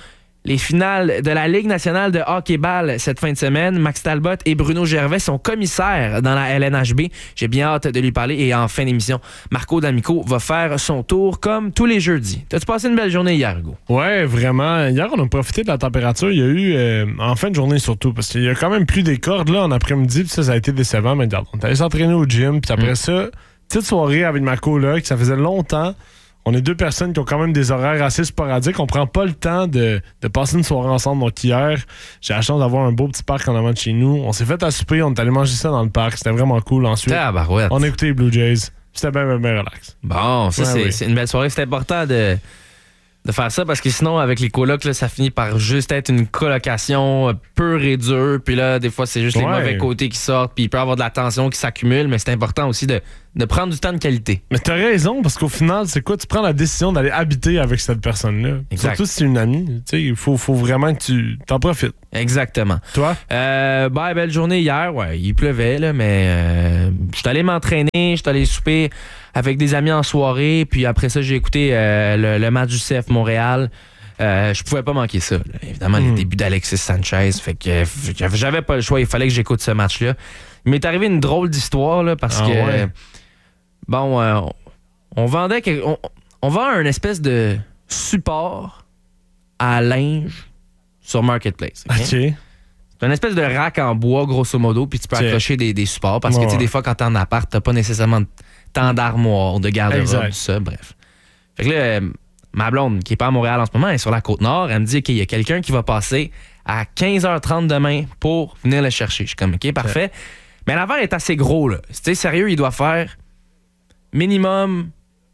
Les finales de la Ligue nationale de hockey-ball cette fin de semaine. Max Talbot et Bruno Gervais sont commissaires dans la LNHB. J'ai bien hâte de lui parler. Et en fin d'émission, Marco D'Amico va faire son tour comme tous les jeudis. T'as-tu passé une belle journée hier, Hugo? Ouais, vraiment. Hier, on a profité de la température. Il y a eu, en fin de journée surtout, parce qu'il y a quand même plus des cordes là en après-midi. Puis ça a été décevant. Mais regarde, on est allé s'entraîner au gym. Puis après ça, petite soirée avec ma coloc. Ça faisait longtemps. On est deux personnes qui ont quand même des horaires assez sporadiques. On prend pas le temps de passer une soirée ensemble. Donc hier, j'ai la chance d'avoir un beau petit parc en avant de chez nous. On s'est fait à souper, on est allé manger ça dans le parc. C'était vraiment cool. Ensuite, on a écouté les Blue Jays. C'était bien relax. Bon, ça, c'est une belle soirée. C'est important de faire ça parce que sinon, avec les colocs, là, ça finit par juste être une colocation pure et dure. Puis là, des fois, c'est juste les mauvais côtés qui sortent. Puis il peut y avoir de la tension qui s'accumule. Mais c'est important aussi de prendre du temps de qualité. Mais t'as raison, parce qu'au final, c'est quoi? Tu prends la décision d'aller habiter avec cette personne-là. Exact. Surtout si c'est une amie. Il faut vraiment que tu t'en profites. Exactement. Toi? Belle journée hier. Ouais, il pleuvait, là, mais je suis allé m'entraîner, je suis allé souper avec des amis en soirée. Puis après ça, j'ai écouté le match du CF Montréal. Je pouvais pas manquer ça. Là. Évidemment, les débuts d'Alexis Sanchez. Fait que j'avais pas le choix. Il fallait que j'écoute ce match-là. Il m'est arrivé une drôle d'histoire là, parce que... Ouais. Bon, on vendait... On vend un espèce de support à linge sur Marketplace. OK. C'est une espèce de rack en bois, grosso modo, puis tu peux accrocher des supports. Parce que, tu sais, des fois, quand t'es en appart, t'as pas nécessairement tant d'armoire, de garde-robe, tout ça, bref. Fait que là, ma blonde, qui est pas à Montréal en ce moment, elle est sur la Côte-Nord, elle me dit qu'il y a quelqu'un qui va passer à 15h30 demain pour venir le chercher. Je suis comme, OK, parfait. Mais l'affaire est assez gros, là. Tu sais, sérieux, il doit faire minimum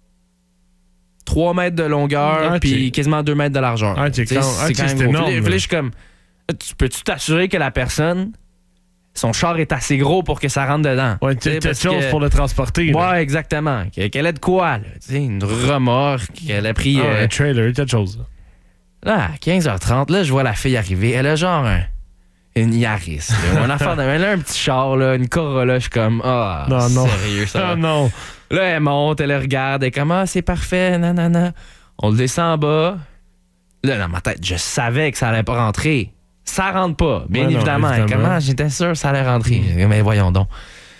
3 mètres de longueur puis quasiment 2 mètres de largeur. C'est quand même gros. Énorme. Puis là, je suis comme, peux-tu t'assurer que la personne, son char est assez gros pour que ça rentre dedans? Ouais, quelque chose pour le transporter. Ouais, là. Exactement. Qu'elle ait de quoi, là. Une remorque, qu'elle a pris... un trailer, quelque chose. Là, à 15h30, là, je vois la fille arriver. Elle a genre une Yaris. Une affaire elle a un petit char, là, une Corolla. Je suis comme, non, sérieux, ça. Non. Là, elle monte, elle regarde, elle est comme, c'est parfait, nanana. On le descend en bas. Là, dans ma tête, je savais que ça allait pas rentrer. Ça rentre pas, bien évidemment. Comment? J'étais sûr que ça allait rentrer. Mais voyons donc.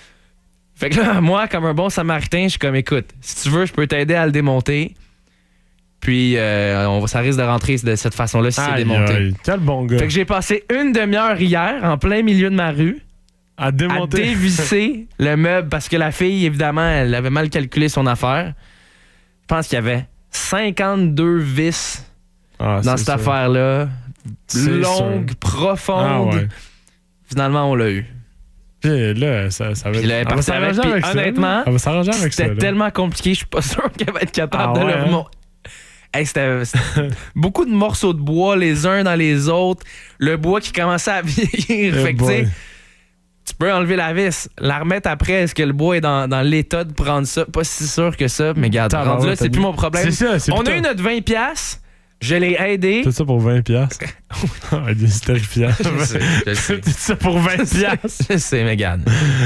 Fait que là, moi, comme un bon Samaritain, je suis comme, écoute, si tu veux, je peux t'aider à le démonter. Puis, ça risque de rentrer de cette façon-là si c'est démonté. Quel bon gars. Fait que j'ai passé une demi-heure hier, en plein milieu de ma rue, à dévisser le meuble parce que la fille, évidemment, elle avait mal calculé son affaire. Je pense qu'il y avait 52 vis dans cette affaire-là. Longue, profonde. Ouais. Finalement, on l'a eu. Puis là, ça va s'arranger avec ça. Honnêtement, ça va s'arranger avec ça. C'était tellement compliqué, je suis pas sûr qu'elle va être capable de le remonter. Hey, c'était beaucoup de morceaux de bois les uns dans les autres. Le bois qui commençait à vieillir. Fait que, tu sais, tu peux enlever la vis, la remettre après. Est-ce que le bois est dans l'état de prendre ça? Pas si sûr que ça, mais regarde, rendu là, c'est plus mon problème. On a eu notre 20$. Je l'ai aidé. Tout ça pour 20$? C'est terrifiant. Je sais. Tout ça pour 20$? Je sais, Mégane.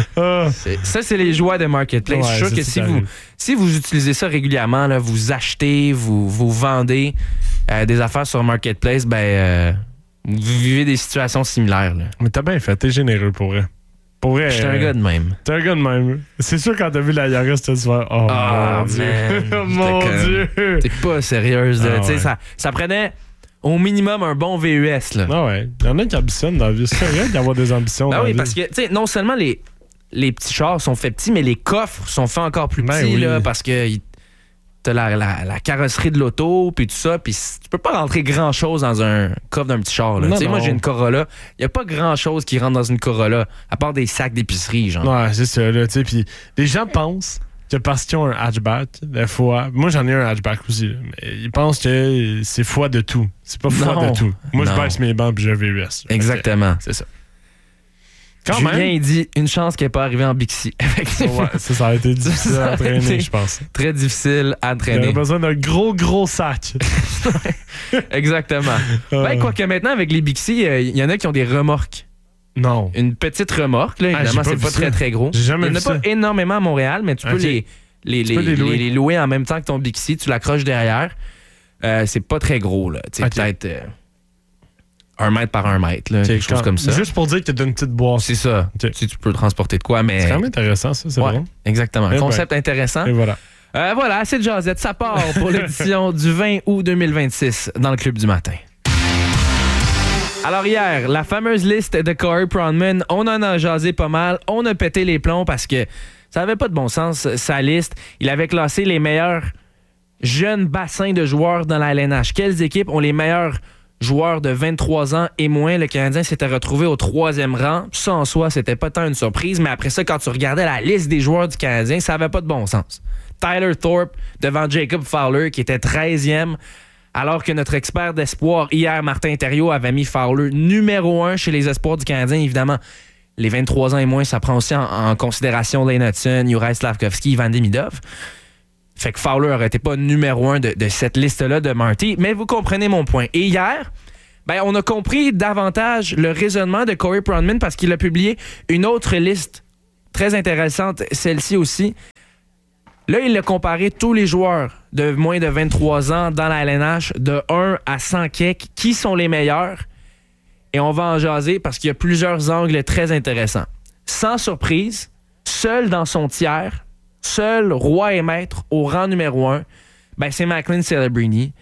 Ça, c'est les joies de Marketplace. Je suis sûr que si vous utilisez ça régulièrement, là, vous achetez, vous vendez des affaires sur Marketplace, vous vivez des situations similaires. Là. Mais t'as bien fait, t'es généreux pour vrai. Je suis un gars de même. T'es un gars de même. C'est sûr, quand t'as vu la Yaris, t'as dû faire mon Dieu. Mon Dieu. T'es pas sérieuse. Ça prenait au minimum un bon VUS. Là. Ah ouais. Il y en a qui ambitionnent dans la vie. C'est rien d'avoir des ambitions dans la vie. Parce que non seulement les petits chars sont faits petits, mais les coffres sont faits encore plus petits là, parce que t'as la carrosserie de l'auto, puis tout ça, puis tu peux pas rentrer grand-chose dans un coffre d'un petit char. Là. Moi, j'ai une Corolla. Il y a pas grand-chose qui rentre dans une Corolla, à part des sacs d'épicerie, genre. Ouais, c'est ça, là, tu sais. Puis les gens pensent que parce qu'ils ont un hatchback, des fois... Moi, j'en ai un hatchback aussi, là, mais ils pensent que c'est foi de tout. C'est pas foi de tout. Moi, je baisse mes bancs puis je VUS. Exactement. C'est ça. Julien, il dit une chance qu'elle n'est pas arrivée en Bixi. Ouais, ça a été difficile à entraîner, je pense. Très difficile à entraîner. Il aurait besoin d'un gros sac. Exactement. Quoique maintenant, avec les Bixi, il y en a qui ont des remorques. Non. Une petite remorque, là, évidemment, c'est pas très gros. J'ai jamais vu ça. Il n'y en a pas énormément à Montréal, mais tu peux les louer en même temps que ton Bixi. Tu l'accroches derrière. C'est pas très gros, là. Peut-être 1 mètre par 1 mètre, là, quelque chose comme ça. Juste pour dire que tu as une petite boîte. C'est ça. Si tu peux transporter de quoi, mais... C'est quand même intéressant, ça, c'est vrai. Exactement. Un concept intéressant. Et voilà. Voilà, assez de jasette. Ça part pour l'édition du 20 août 2026 dans le Club du matin. Alors hier, la fameuse liste de Corey Pronman, on en a jasé pas mal. On a pété les plombs parce que ça n'avait pas de bon sens, sa liste. Il avait classé les meilleurs jeunes bassins de joueurs dans la LNH. Quelles équipes ont les meilleurs joueurs de 23 ans et moins? Le Canadien s'était retrouvé au 3e rang. Ça, en soi, c'était pas tant une surprise, mais après ça, quand tu regardais la liste des joueurs du Canadien, ça n'avait pas de bon sens. Tyler Thorpe devant Jacob Fowler, qui était 13e, alors que notre expert d'espoir, hier, Martin Thériault, avait mis Fowler numéro 1 chez les espoirs du Canadien. Évidemment, les 23 ans et moins, ça prend aussi en considération Lane Hutson, Juraj Slafkovský, Ivan Demidov. Fait que Fowler n'aurait été pas numéro 1 de cette liste-là de Marty. Mais vous comprenez mon point. Et hier, on a compris davantage le raisonnement de Corey Pronman parce qu'il a publié une autre liste très intéressante, celle-ci aussi. Là, il a comparé tous les joueurs de moins de 23 ans dans la LNH de 1 à 100 kek. Qui sont les meilleurs? Et on va en jaser parce qu'il y a plusieurs angles très intéressants. Sans surprise, seul dans son tiers, seul roi et maître au rang numéro 1, c'est Macklin Celebrini.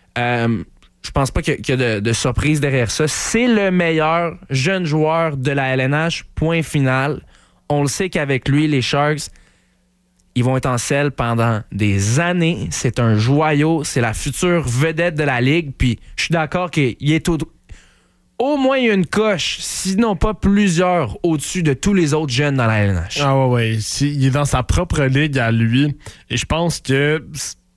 Je pense pas qu'il y a de surprise derrière ça. C'est le meilleur jeune joueur de la LNH, point final. On le sait qu'avec lui, les Sharks, ils vont être en selle pendant des années. C'est un joyau. C'est la future vedette de la Ligue. Puis je suis d'accord qu'il est au moins une coche, sinon pas plusieurs, au-dessus de tous les autres jeunes dans la LNH. Ah ouais. Il est dans sa propre ligue à lui. Et je pense que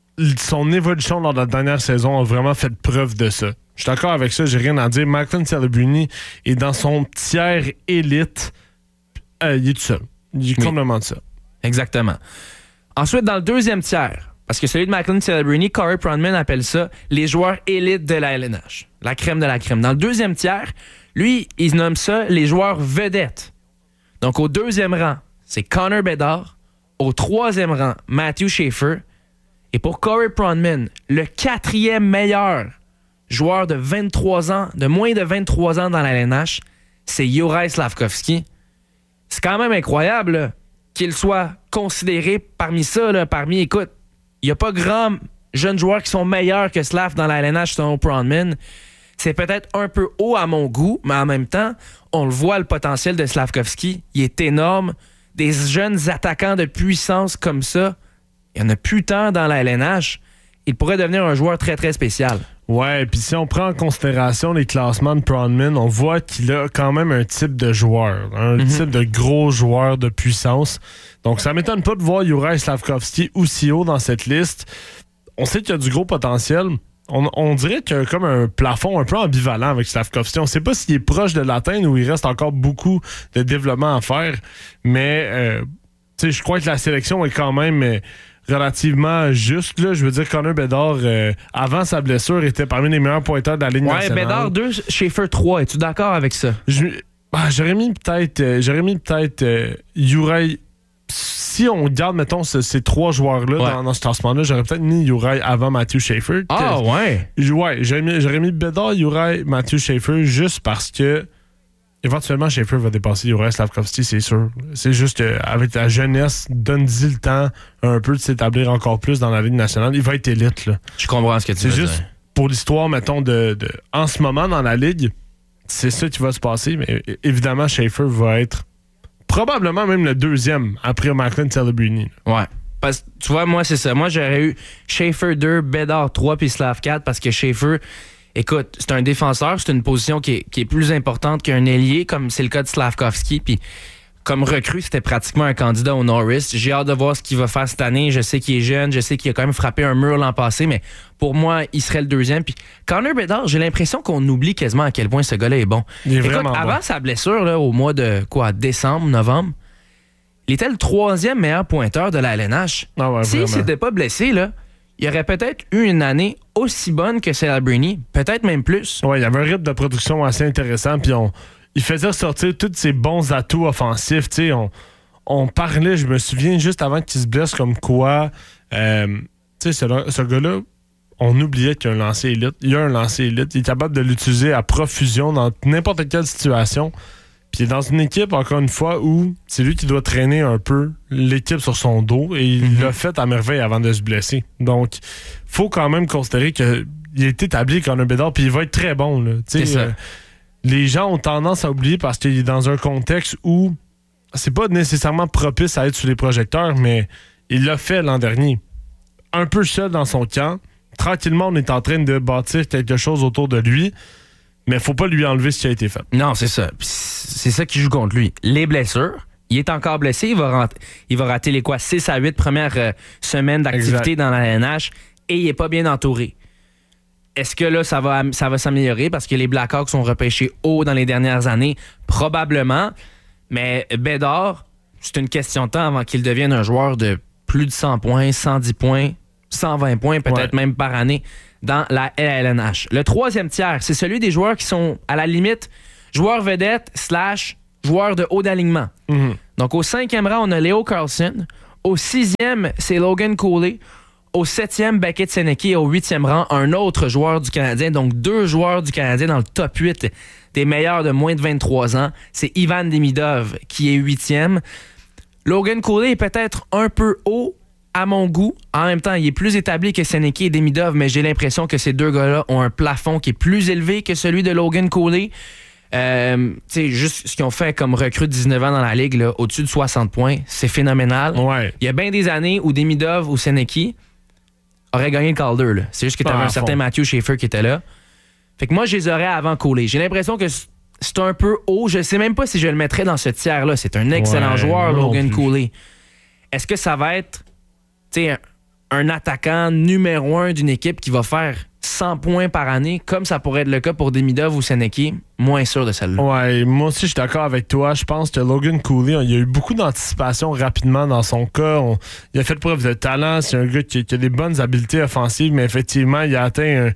son évolution lors de la dernière saison a vraiment fait preuve de ça. Je suis d'accord avec ça, j'ai rien à dire. Macklin Celebrini est dans son tiers élite. Il est tout seul. Il est complètement tout seul. Exactement. Ensuite, dans le deuxième tiers, parce que celui de Macklin Celebrini, Corey Pronman appelle ça les joueurs élites de la LNH. La crème de la crème. Dans le deuxième tiers, lui, il nomme ça les joueurs vedettes. Donc, au 2e rang, c'est Connor Bedard. Au 3e rang, Matthew Schaefer. Et pour Corey Pronman, le 4e meilleur joueur de 23 ans, de moins de 23 ans dans la LNH, c'est Juraj Slafkovský. C'est quand même incroyable, là, qu'il soit considéré parmi ça, là, écoute, il n'y a pas grand jeunes joueurs qui sont meilleurs que Slav dans la LNH selon Pronman. C'est peut-être un peu haut à mon goût, mais en même temps, on le voit, le potentiel de Slafkovský, il est énorme. Des jeunes attaquants de puissance comme ça, il n'y en a plus tant dans la LNH. Il pourrait devenir un joueur très, très spécial. Ouais, puis si on prend en considération les classements de Pronman, on voit qu'il a quand même un type de joueur, un type de gros joueur de puissance. Donc, ça m'étonne pas de voir Juraj Slafkovský aussi haut dans cette liste. On sait qu'il y a du gros potentiel. On dirait qu'il y a comme un plafond un peu ambivalent avec Slafkovský. On ne sait pas s'il est proche de l'atteindre ou il reste encore beaucoup de développement à faire. Mais je crois que la sélection est quand même relativement juste. Là. Je veux dire, Connor Bedard, avant sa blessure, était parmi les meilleurs pointeurs de la Ligue nationale. Ouais, Bedard 2, Schaefer 3. Es-tu d'accord avec ça? J'aurais mis peut-être Juraj. Si on garde, mettons, ces 3 joueurs-là dans ce classement-là, j'aurais peut-être mis Juraj avant Matthew Schaefer. Ah, ouais? Ouais, j'aurais mis Bedard, Juraj, Matthew Schaefer juste parce que éventuellement, Schaefer va dépasser Juraj Slafkovský, c'est sûr. C'est juste qu'avec la jeunesse, donne-y le temps un peu de s'établir encore plus dans la Ligue nationale. Il va être élite, là. Je comprends ce que tu veux dire. C'est juste pour l'histoire, mettons, en ce moment dans la Ligue, c'est ça qui va se passer. Mais évidemment, Schaefer va être probablement même le 2e après Macklin Celebrini. Ouais. Parce que tu vois, moi, c'est ça. Moi, j'aurais eu Schaefer 2, Bedard 3 puis Slav 4 parce que Schaefer, écoute, c'est un défenseur, c'est une position qui est plus importante qu'un ailier, comme c'est le cas de Slafkovský. Puis comme recrue, c'était pratiquement un candidat au Norris. J'ai hâte de voir ce qu'il va faire cette année. Je sais qu'il est jeune, je sais qu'il a quand même frappé un mur l'an passé, mais pour moi, il serait le 2e. Puis Connor Bedard, j'ai l'impression qu'on oublie quasiment à quel point ce gars-là est bon. Écoute, avant sa blessure, là, au mois de décembre, novembre, il était le 3e meilleur pointeur de la LNH. Ah ouais, s'il s'était pas blessé, là, il aurait peut-être eu une année aussi bonne que Celebrini, peut-être même plus. Ouais, il y avait un rythme de production assez intéressant, puis il faisait sortir tous ses bons atouts offensifs. On parlait, je me souviens, juste avant qu'il se blesse, comme quoi ce gars-là on oubliait qu'il y a un lancer élite. Il y a un lancer élite. Il est capable de l'utiliser à profusion dans n'importe quelle situation. Puis il est dans une équipe, encore une fois, où c'est lui qui doit traîner un peu l'équipe sur son dos. Et il l'a fait à merveille avant de se blesser. Donc, faut quand même considérer qu'il est établi comme un Bédard. Puis il va être très bon. Là. Les gens ont tendance à oublier parce qu'il est dans un contexte où c'est pas nécessairement propice à être sous les projecteurs, mais il l'a fait l'an dernier. Un peu seul dans son camp. Tranquillement, on est en train de bâtir quelque chose autour de lui, mais faut pas lui enlever ce qui a été fait. Non, c'est ça. C'est ça qui joue contre lui. Les blessures. Il est encore blessé. Il va rater les 6 à 8 premières semaines d'activité dans la LNH et il est pas bien entouré. Est-ce que là, ça va s'améliorer parce que les Blackhawks sont repêchés haut dans les dernières années? Probablement. Mais Bédard, c'est une question de temps avant qu'il devienne un joueur de plus de 100 points, 110 points, 120 points, peut-être même par année dans la LNH. Le troisième tiers, c'est celui des joueurs qui sont à la limite joueurs vedettes / joueurs de haut d'alignement. Donc au 5e rang, on a Leo Carlson. Au 6e, c'est Logan Cooley. Au 7e, Beckett Senecki. Et au 8e rang, un autre joueur du Canadien. Donc 2 joueurs du Canadien dans le top 8 des meilleurs de moins de 23 ans. C'est Ivan Demidov qui est 8e. Logan Cooley est peut-être un peu haut à mon goût. En même temps, il est plus établi que Senecki et Demidov, mais j'ai l'impression que ces deux gars-là ont un plafond qui est plus élevé que celui de Logan Cooley. Juste ce qu'ils ont fait comme recrue de 19 ans dans la Ligue, là, au-dessus de 60 points, c'est phénoménal. Ouais. Il y a bien des années où Demidov ou Senecki auraient gagné le Calder. Là. C'est juste que tu avais un certain Matthew Schaefer qui était là. Fait que moi, je les aurais avant Cooley. J'ai l'impression que c'est un peu haut. Je sais même pas si je le mettrais dans ce tiers-là. C'est un excellent joueur, Logan Cooley. Est-ce que ça va être un attaquant numéro 1 d'une équipe qui va faire 100 points par année, comme ça pourrait être le cas pour Demidov ou Senecki? Moins sûr de celle-là. Ouais, moi aussi, je suis d'accord avec toi. Je pense que Logan Cooley, il y a eu beaucoup d'anticipation rapidement dans son cas. Il a fait preuve de talent. C'est un gars qui a des bonnes habiletés offensives, mais effectivement, il a atteint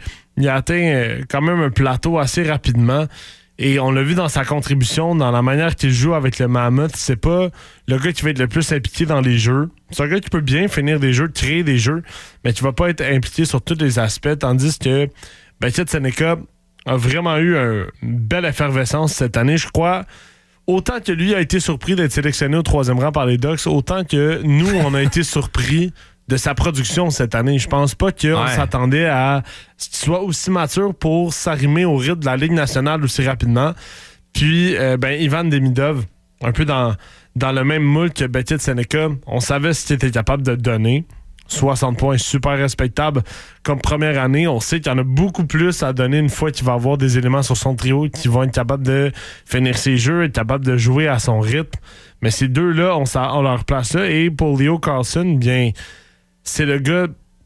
quand même un plateau assez rapidement. Et on l'a vu dans sa contribution, dans la manière qu'il joue avec le Mammoth. C'est pas le gars qui va être le plus impliqué dans les jeux. C'est un gars qui peut bien finir des jeux, créer des jeux, mais qui va pas être impliqué sur tous les aspects. Tandis que Beckett Senecka a vraiment eu une belle effervescence cette année. Je crois, autant que lui a été surpris d'être sélectionné au 3e rang par les Ducks, autant que nous, on a été surpris de sa production cette année. Je pense pas qu'on s'attendait à ce qu'il soit aussi mature pour s'arrimer au rythme de la Ligue nationale aussi rapidement. Puis, Ivan Demidov, un peu dans le même moule que Beckett Senecka, on savait ce qu'il était capable de donner. 60 points, super respectable. Comme première année, on sait qu'il y en a beaucoup plus à donner une fois qu'il va avoir des éléments sur son trio qui vont être capables de finir ses jeux, être capables de jouer à son rythme. Mais ces deux-là, on leur place là. Et pour Leo Carlson, bien, c'est le gars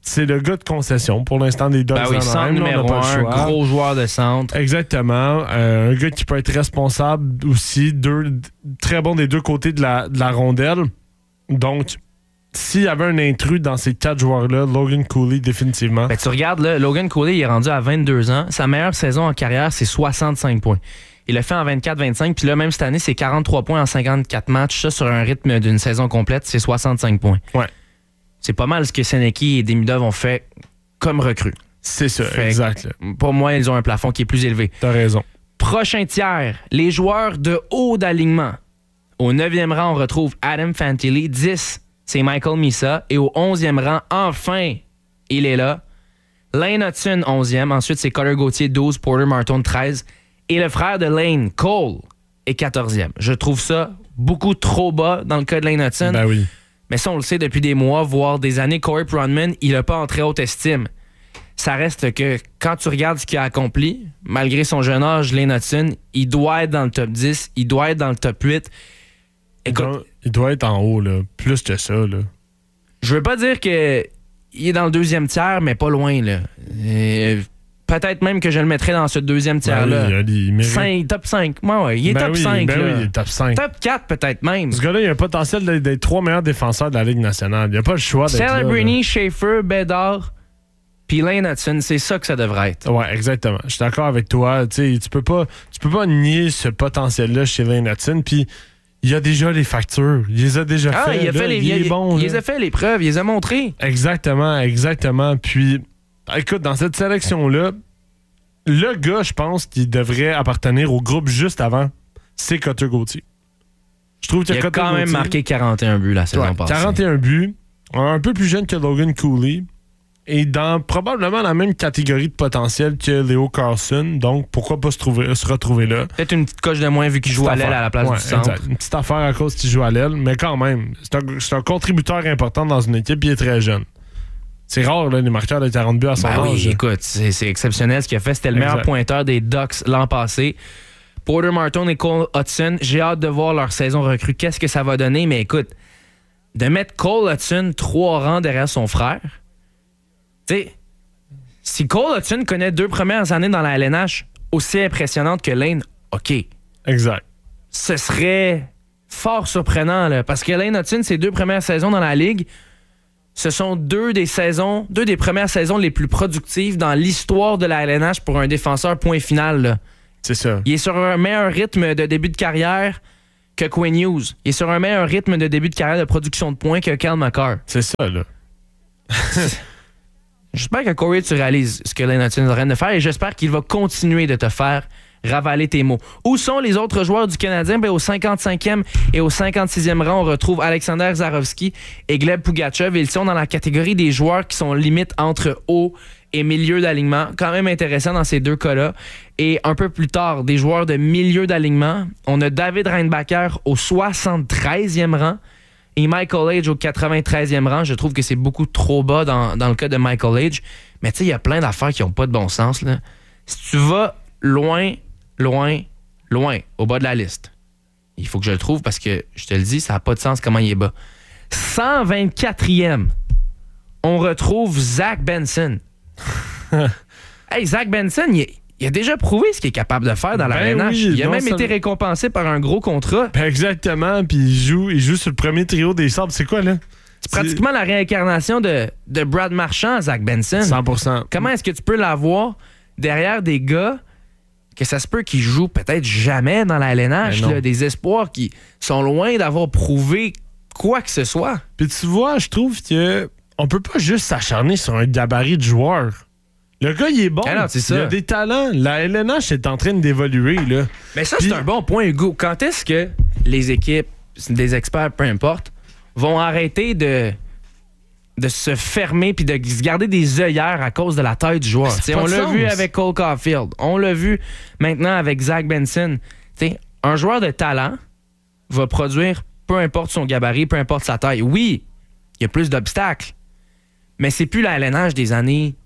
de concession pour l'instant des Ducks. Ben oui, centre numéro 1, gros joueur de centre. Exactement. Un gars qui peut être responsable aussi, très bon des deux côtés de la rondelle. Donc, s'il y avait un intrus dans ces 4 joueurs-là, Logan Cooley, définitivement. Ben, tu regardes, là, Logan Cooley, il est rendu à 22 ans. Sa meilleure saison en carrière, c'est 65 points. Il l'a fait en 24-25, puis là, même cette année, c'est 43 points en 54 matchs. Ça, sur un rythme d'une saison complète, c'est 65 points. Ouais. C'est pas mal ce que Senecki et Demidov ont fait comme recrues. C'est ça, exact. Pour moi, ils ont un plafond qui est plus élevé. T'as raison. Prochain tiers, les joueurs de haut d'alignement. Au 9e rang, on retrouve Adam Fantilli. 10, c'est Michael Misa. Et au 11e rang, enfin, il est là. Lane Hudson, 11e. Ensuite, c'est Cutter Gauthier, 12. Porter Martin, 13. Et le frère de Lane, Cole, est 14e. Je trouve ça beaucoup trop bas dans le cas de Lane Hudson. Ben oui. Mais ça, on le sait depuis des mois, voire des années, Corey Pronman, il n'a pas en très haute estime. Ça reste que quand tu regardes ce qu'il a accompli, malgré son jeune âge, Lane Hudson, il doit être dans le top 10, il doit être dans le top 8. Écoute, il doit être en haut, là, plus que ça. Là. Je veux pas dire qu'il est dans le 2e tiers, mais pas loin. Là. Peut-être même que je le mettrais dans ce 2e tiers-là. Top 5. Ouais, il est top 5. Ben oui, il est top 5. Top 4 peut-être même. Ce gars-là, il a un potentiel d'être 3 meilleurs défenseurs de la Ligue nationale. Il n'a pas le choix d'être là. Celebrini, Schaefer, Bédard, puis Lane Hudson, c'est ça que ça devrait être. Ouais, exactement. Je suis d'accord avec toi. Tu peux pas nier ce potentiel-là chez Lane Hudson. Puis il a déjà les factures. Il les a déjà fait. Il les a fait les preuves. Il les a montrées. Exactement. Puis Écoute, dans cette sélection-là, le gars, je pense, qui devrait appartenir au groupe juste avant, c'est Cutter Gauthier. Je trouve qu'il a quand même marqué 41 buts la saison passée. 41 buts, un peu plus jeune que Logan Cooley, et dans probablement la même catégorie de potentiel que Leo Carlson, donc pourquoi pas se retrouver là. Peut-être une petite coche de moins vu qu'il joue à l'aile à la place du centre. Exact. Une petite affaire à cause qu'il joue à l'aile, mais quand même, c'est un contributeur important dans une équipe, il est très jeune. C'est rare, là, les marqueurs de 40 buts à son âge. Oui, écoute, c'est exceptionnel ce qu'il a fait. C'était le meilleur pointeur des Ducks l'an passé. Porter Martin et Cole Hudson, j'ai hâte de voir leur saison recrue. Qu'est-ce que ça va donner? Mais écoute, de mettre Cole Hudson 3 rangs derrière son frère, tu sais, si Cole Hudson connaît 2 premières années dans la LNH aussi impressionnantes que Lane, OK. Exact. Ce serait fort surprenant, là, parce que Lane Hudson, ses 2 premières saisons dans la Ligue, ce sont 2 des premières saisons les plus productives dans l'histoire de la LNH pour un défenseur point final. Là. C'est ça. Il est sur un meilleur rythme de début de carrière que Quinn Hughes. Il est sur un meilleur rythme de début de carrière de production de points que Cal McCarr. C'est ça, là. J'espère que Corey, tu réalises ce que Lane Hudson est en train de faire et j'espère qu'il va continuer de te faire ravaler tes mots. Où sont les autres joueurs du Canadien? Au 55e et au 56e rang, on retrouve Alexander Zarovski et Gleb Pugachev. Ils sont dans la catégorie des joueurs qui sont limite entre haut et milieu d'alignement. Quand même intéressant dans ces 2 cas-là. Et un peu plus tard, des joueurs de milieu d'alignement. On a David Reinbacher au 73e rang et Michael Age au 93e rang. Je trouve que c'est beaucoup trop bas dans le cas de Michael Age. Mais tu sais, il y a plein d'affaires qui n'ont pas de bon sens, là. Si tu vas loin, au bas de la liste, il faut que je le trouve parce que, je te le dis, ça n'a pas de sens comment il est bas. 124e, on retrouve Zach Benson. Hey, Zach Benson, il a déjà prouvé ce qu'il est capable de faire dans la LNH. Oui, il a même été récompensé par un gros contrat. Exactement, puis il joue sur le premier trio des Sabres. C'est quoi, là? C'est pratiquement la réincarnation de Brad Marchand, Zach Benson. 100%. Comment est-ce que tu peux l'avoir derrière des gars que ça se peut qu'ils jouent peut-être jamais dans la LNH, là, des espoirs qui sont loin d'avoir prouvé quoi que ce soit. Puis tu vois, je trouve que on peut pas juste s'acharner sur un gabarit de joueur. Le gars, il est bon. Alors, c'est ça. Il a des talents. La LNH est en train d'évoluer, là. Mais ça, c'est un bon point, Hugo. Quand est-ce que les équipes, des experts, peu importe, vont arrêter de se fermer puis de se garder des œillères à cause de la taille du joueur? On l'a vu avec Cole Caulfield. On l'a vu maintenant avec Zach Benson. T'sais, un joueur de talent va produire peu importe son gabarit, peu importe sa taille. Oui, il y a plus d'obstacles, mais c'est plus la LNH des années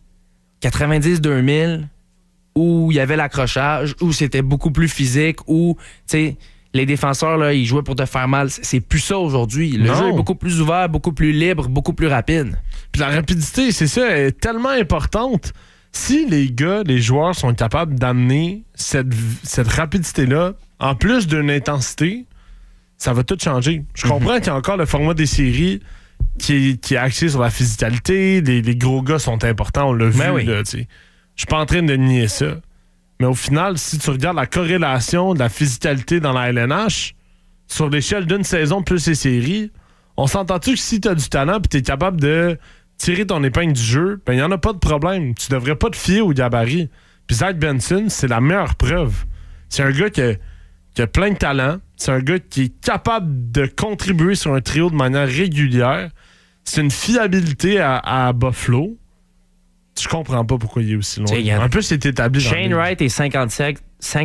90-2000 où il y avait l'accrochage, où c'était beaucoup plus physique, où les défenseurs, là, ils jouaient pour te faire mal. C'est plus ça aujourd'hui. Le jeu est beaucoup plus ouvert, beaucoup plus libre, beaucoup plus rapide. Puis la rapidité, c'est ça, est tellement importante. Si les joueurs sont capables d'amener cette rapidité-là, en plus d'une intensité, ça va tout changer. Je comprends qu'il y a encore le format des séries qui est axé sur la physicalité. Les gros gars sont importants, on l'a vu. Oui. Je suis pas en train de nier ça. Mais au final, si tu regardes la corrélation de la physicalité dans la LNH, sur l'échelle d'une saison plus les séries, on s'entend-tu que si tu as du talent et tu es capable de tirer ton épingle du jeu, ben il n'y en a pas de problème. Tu devrais pas te fier au gabarit. Puis Zach Benson, c'est la meilleure preuve. C'est un gars qui a plein de talent. C'est un gars qui est capable de contribuer sur un trio de manière régulière. C'est une fiabilité à Buffalo. Je comprends pas pourquoi il est aussi loin. En plus, c'est établi. Shane Wright est 57.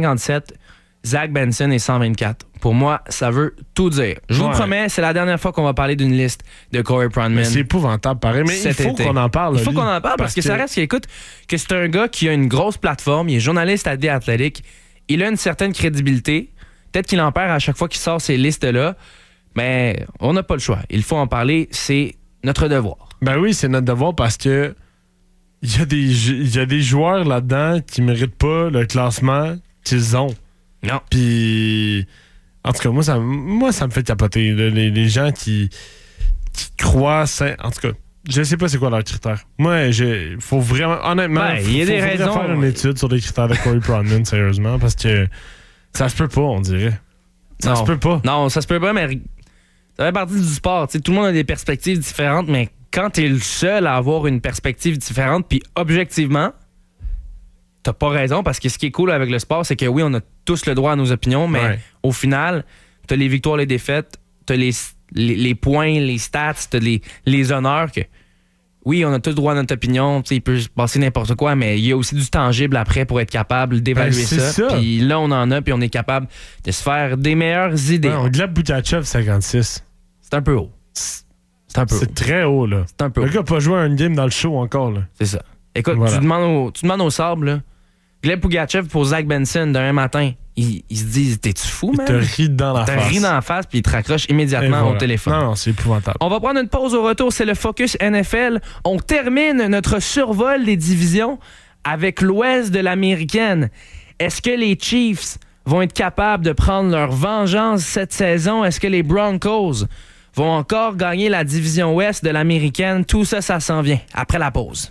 Zach Benson est 124. Pour moi, ça veut tout dire. Je vous promets, c'est la dernière fois qu'on va parler d'une liste de Corey Pronman. C'est épouvantable, pareil. Mais il faut qu'on en parle. Il faut qu'on en parle parce que ça reste écoute, que c'est un gars qui a une grosse plateforme. Il est journaliste à The Athletic. Il a une certaine crédibilité. Peut-être qu'il en perd à chaque fois qu'il sort ces listes-là. Mais on n'a pas le choix. Il faut en parler. C'est notre devoir. Ben oui, c'est notre devoir parce que il y a des joueurs là-dedans qui méritent pas le classement qu'ils ont. Non. Puis, en tout cas, moi, ça me fait capoter. Les gens qui croient... En tout cas, je sais pas c'est quoi leurs critères. Moi, il faut vraiment... Honnêtement, il y a des raisons. Faire une étude sur les critères de Corey Pronman, sérieusement, parce que ça se peut pas, on dirait. Ça se peut pas. Non, ça se peut pas, mais ça fait partie du sport. T'sais, tout le monde a des perspectives différentes, mais quand t'es le seul à avoir une perspective différente, puis objectivement, t'as pas raison, parce que ce qui est cool avec le sport, c'est que oui, on a tous le droit à nos opinions, mais au final, t'as les victoires, les défaites, t'as les points, les stats, t'as les honneurs que... Oui, on a tous le droit à notre opinion, il peut se passer n'importe quoi, mais il y a aussi du tangible après pour être capable d'évaluer ça. Puis là, on en a, puis on est capable de se faire des meilleures idées. Ouais, Gleb Boutachev, 56. C'est un peu haut. C'est très haut, là. C'est un peu haut. Le gars n'a pas joué à une game dans le show encore, là. C'est ça. Écoute, tu demandes au sable, là, Gleb Boutachev pour Zach Benson d'un matin, ils se disent, t'es-tu fou, man? Il te rit dans la face. Il te rit dans la face, puis il te raccroche immédiatement au téléphone. Non, c'est épouvantable. On va prendre une pause au retour, c'est le Focus NFL. On termine notre survol des divisions avec l'ouest de l'américaine. Est-ce que les Chiefs vont être capables de prendre leur vengeance cette saison? Est-ce que les Broncos vont encore gagner la division ouest de l'américaine? Tout ça, ça s'en vient après la pause.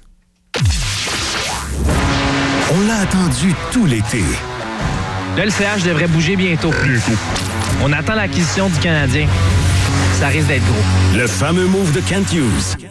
On l'a attendu tout l'été. Le LCH devrait bouger bientôt. On attend l'acquisition du Canadien. Ça risque d'être gros. Le fameux move de Kent Hughes.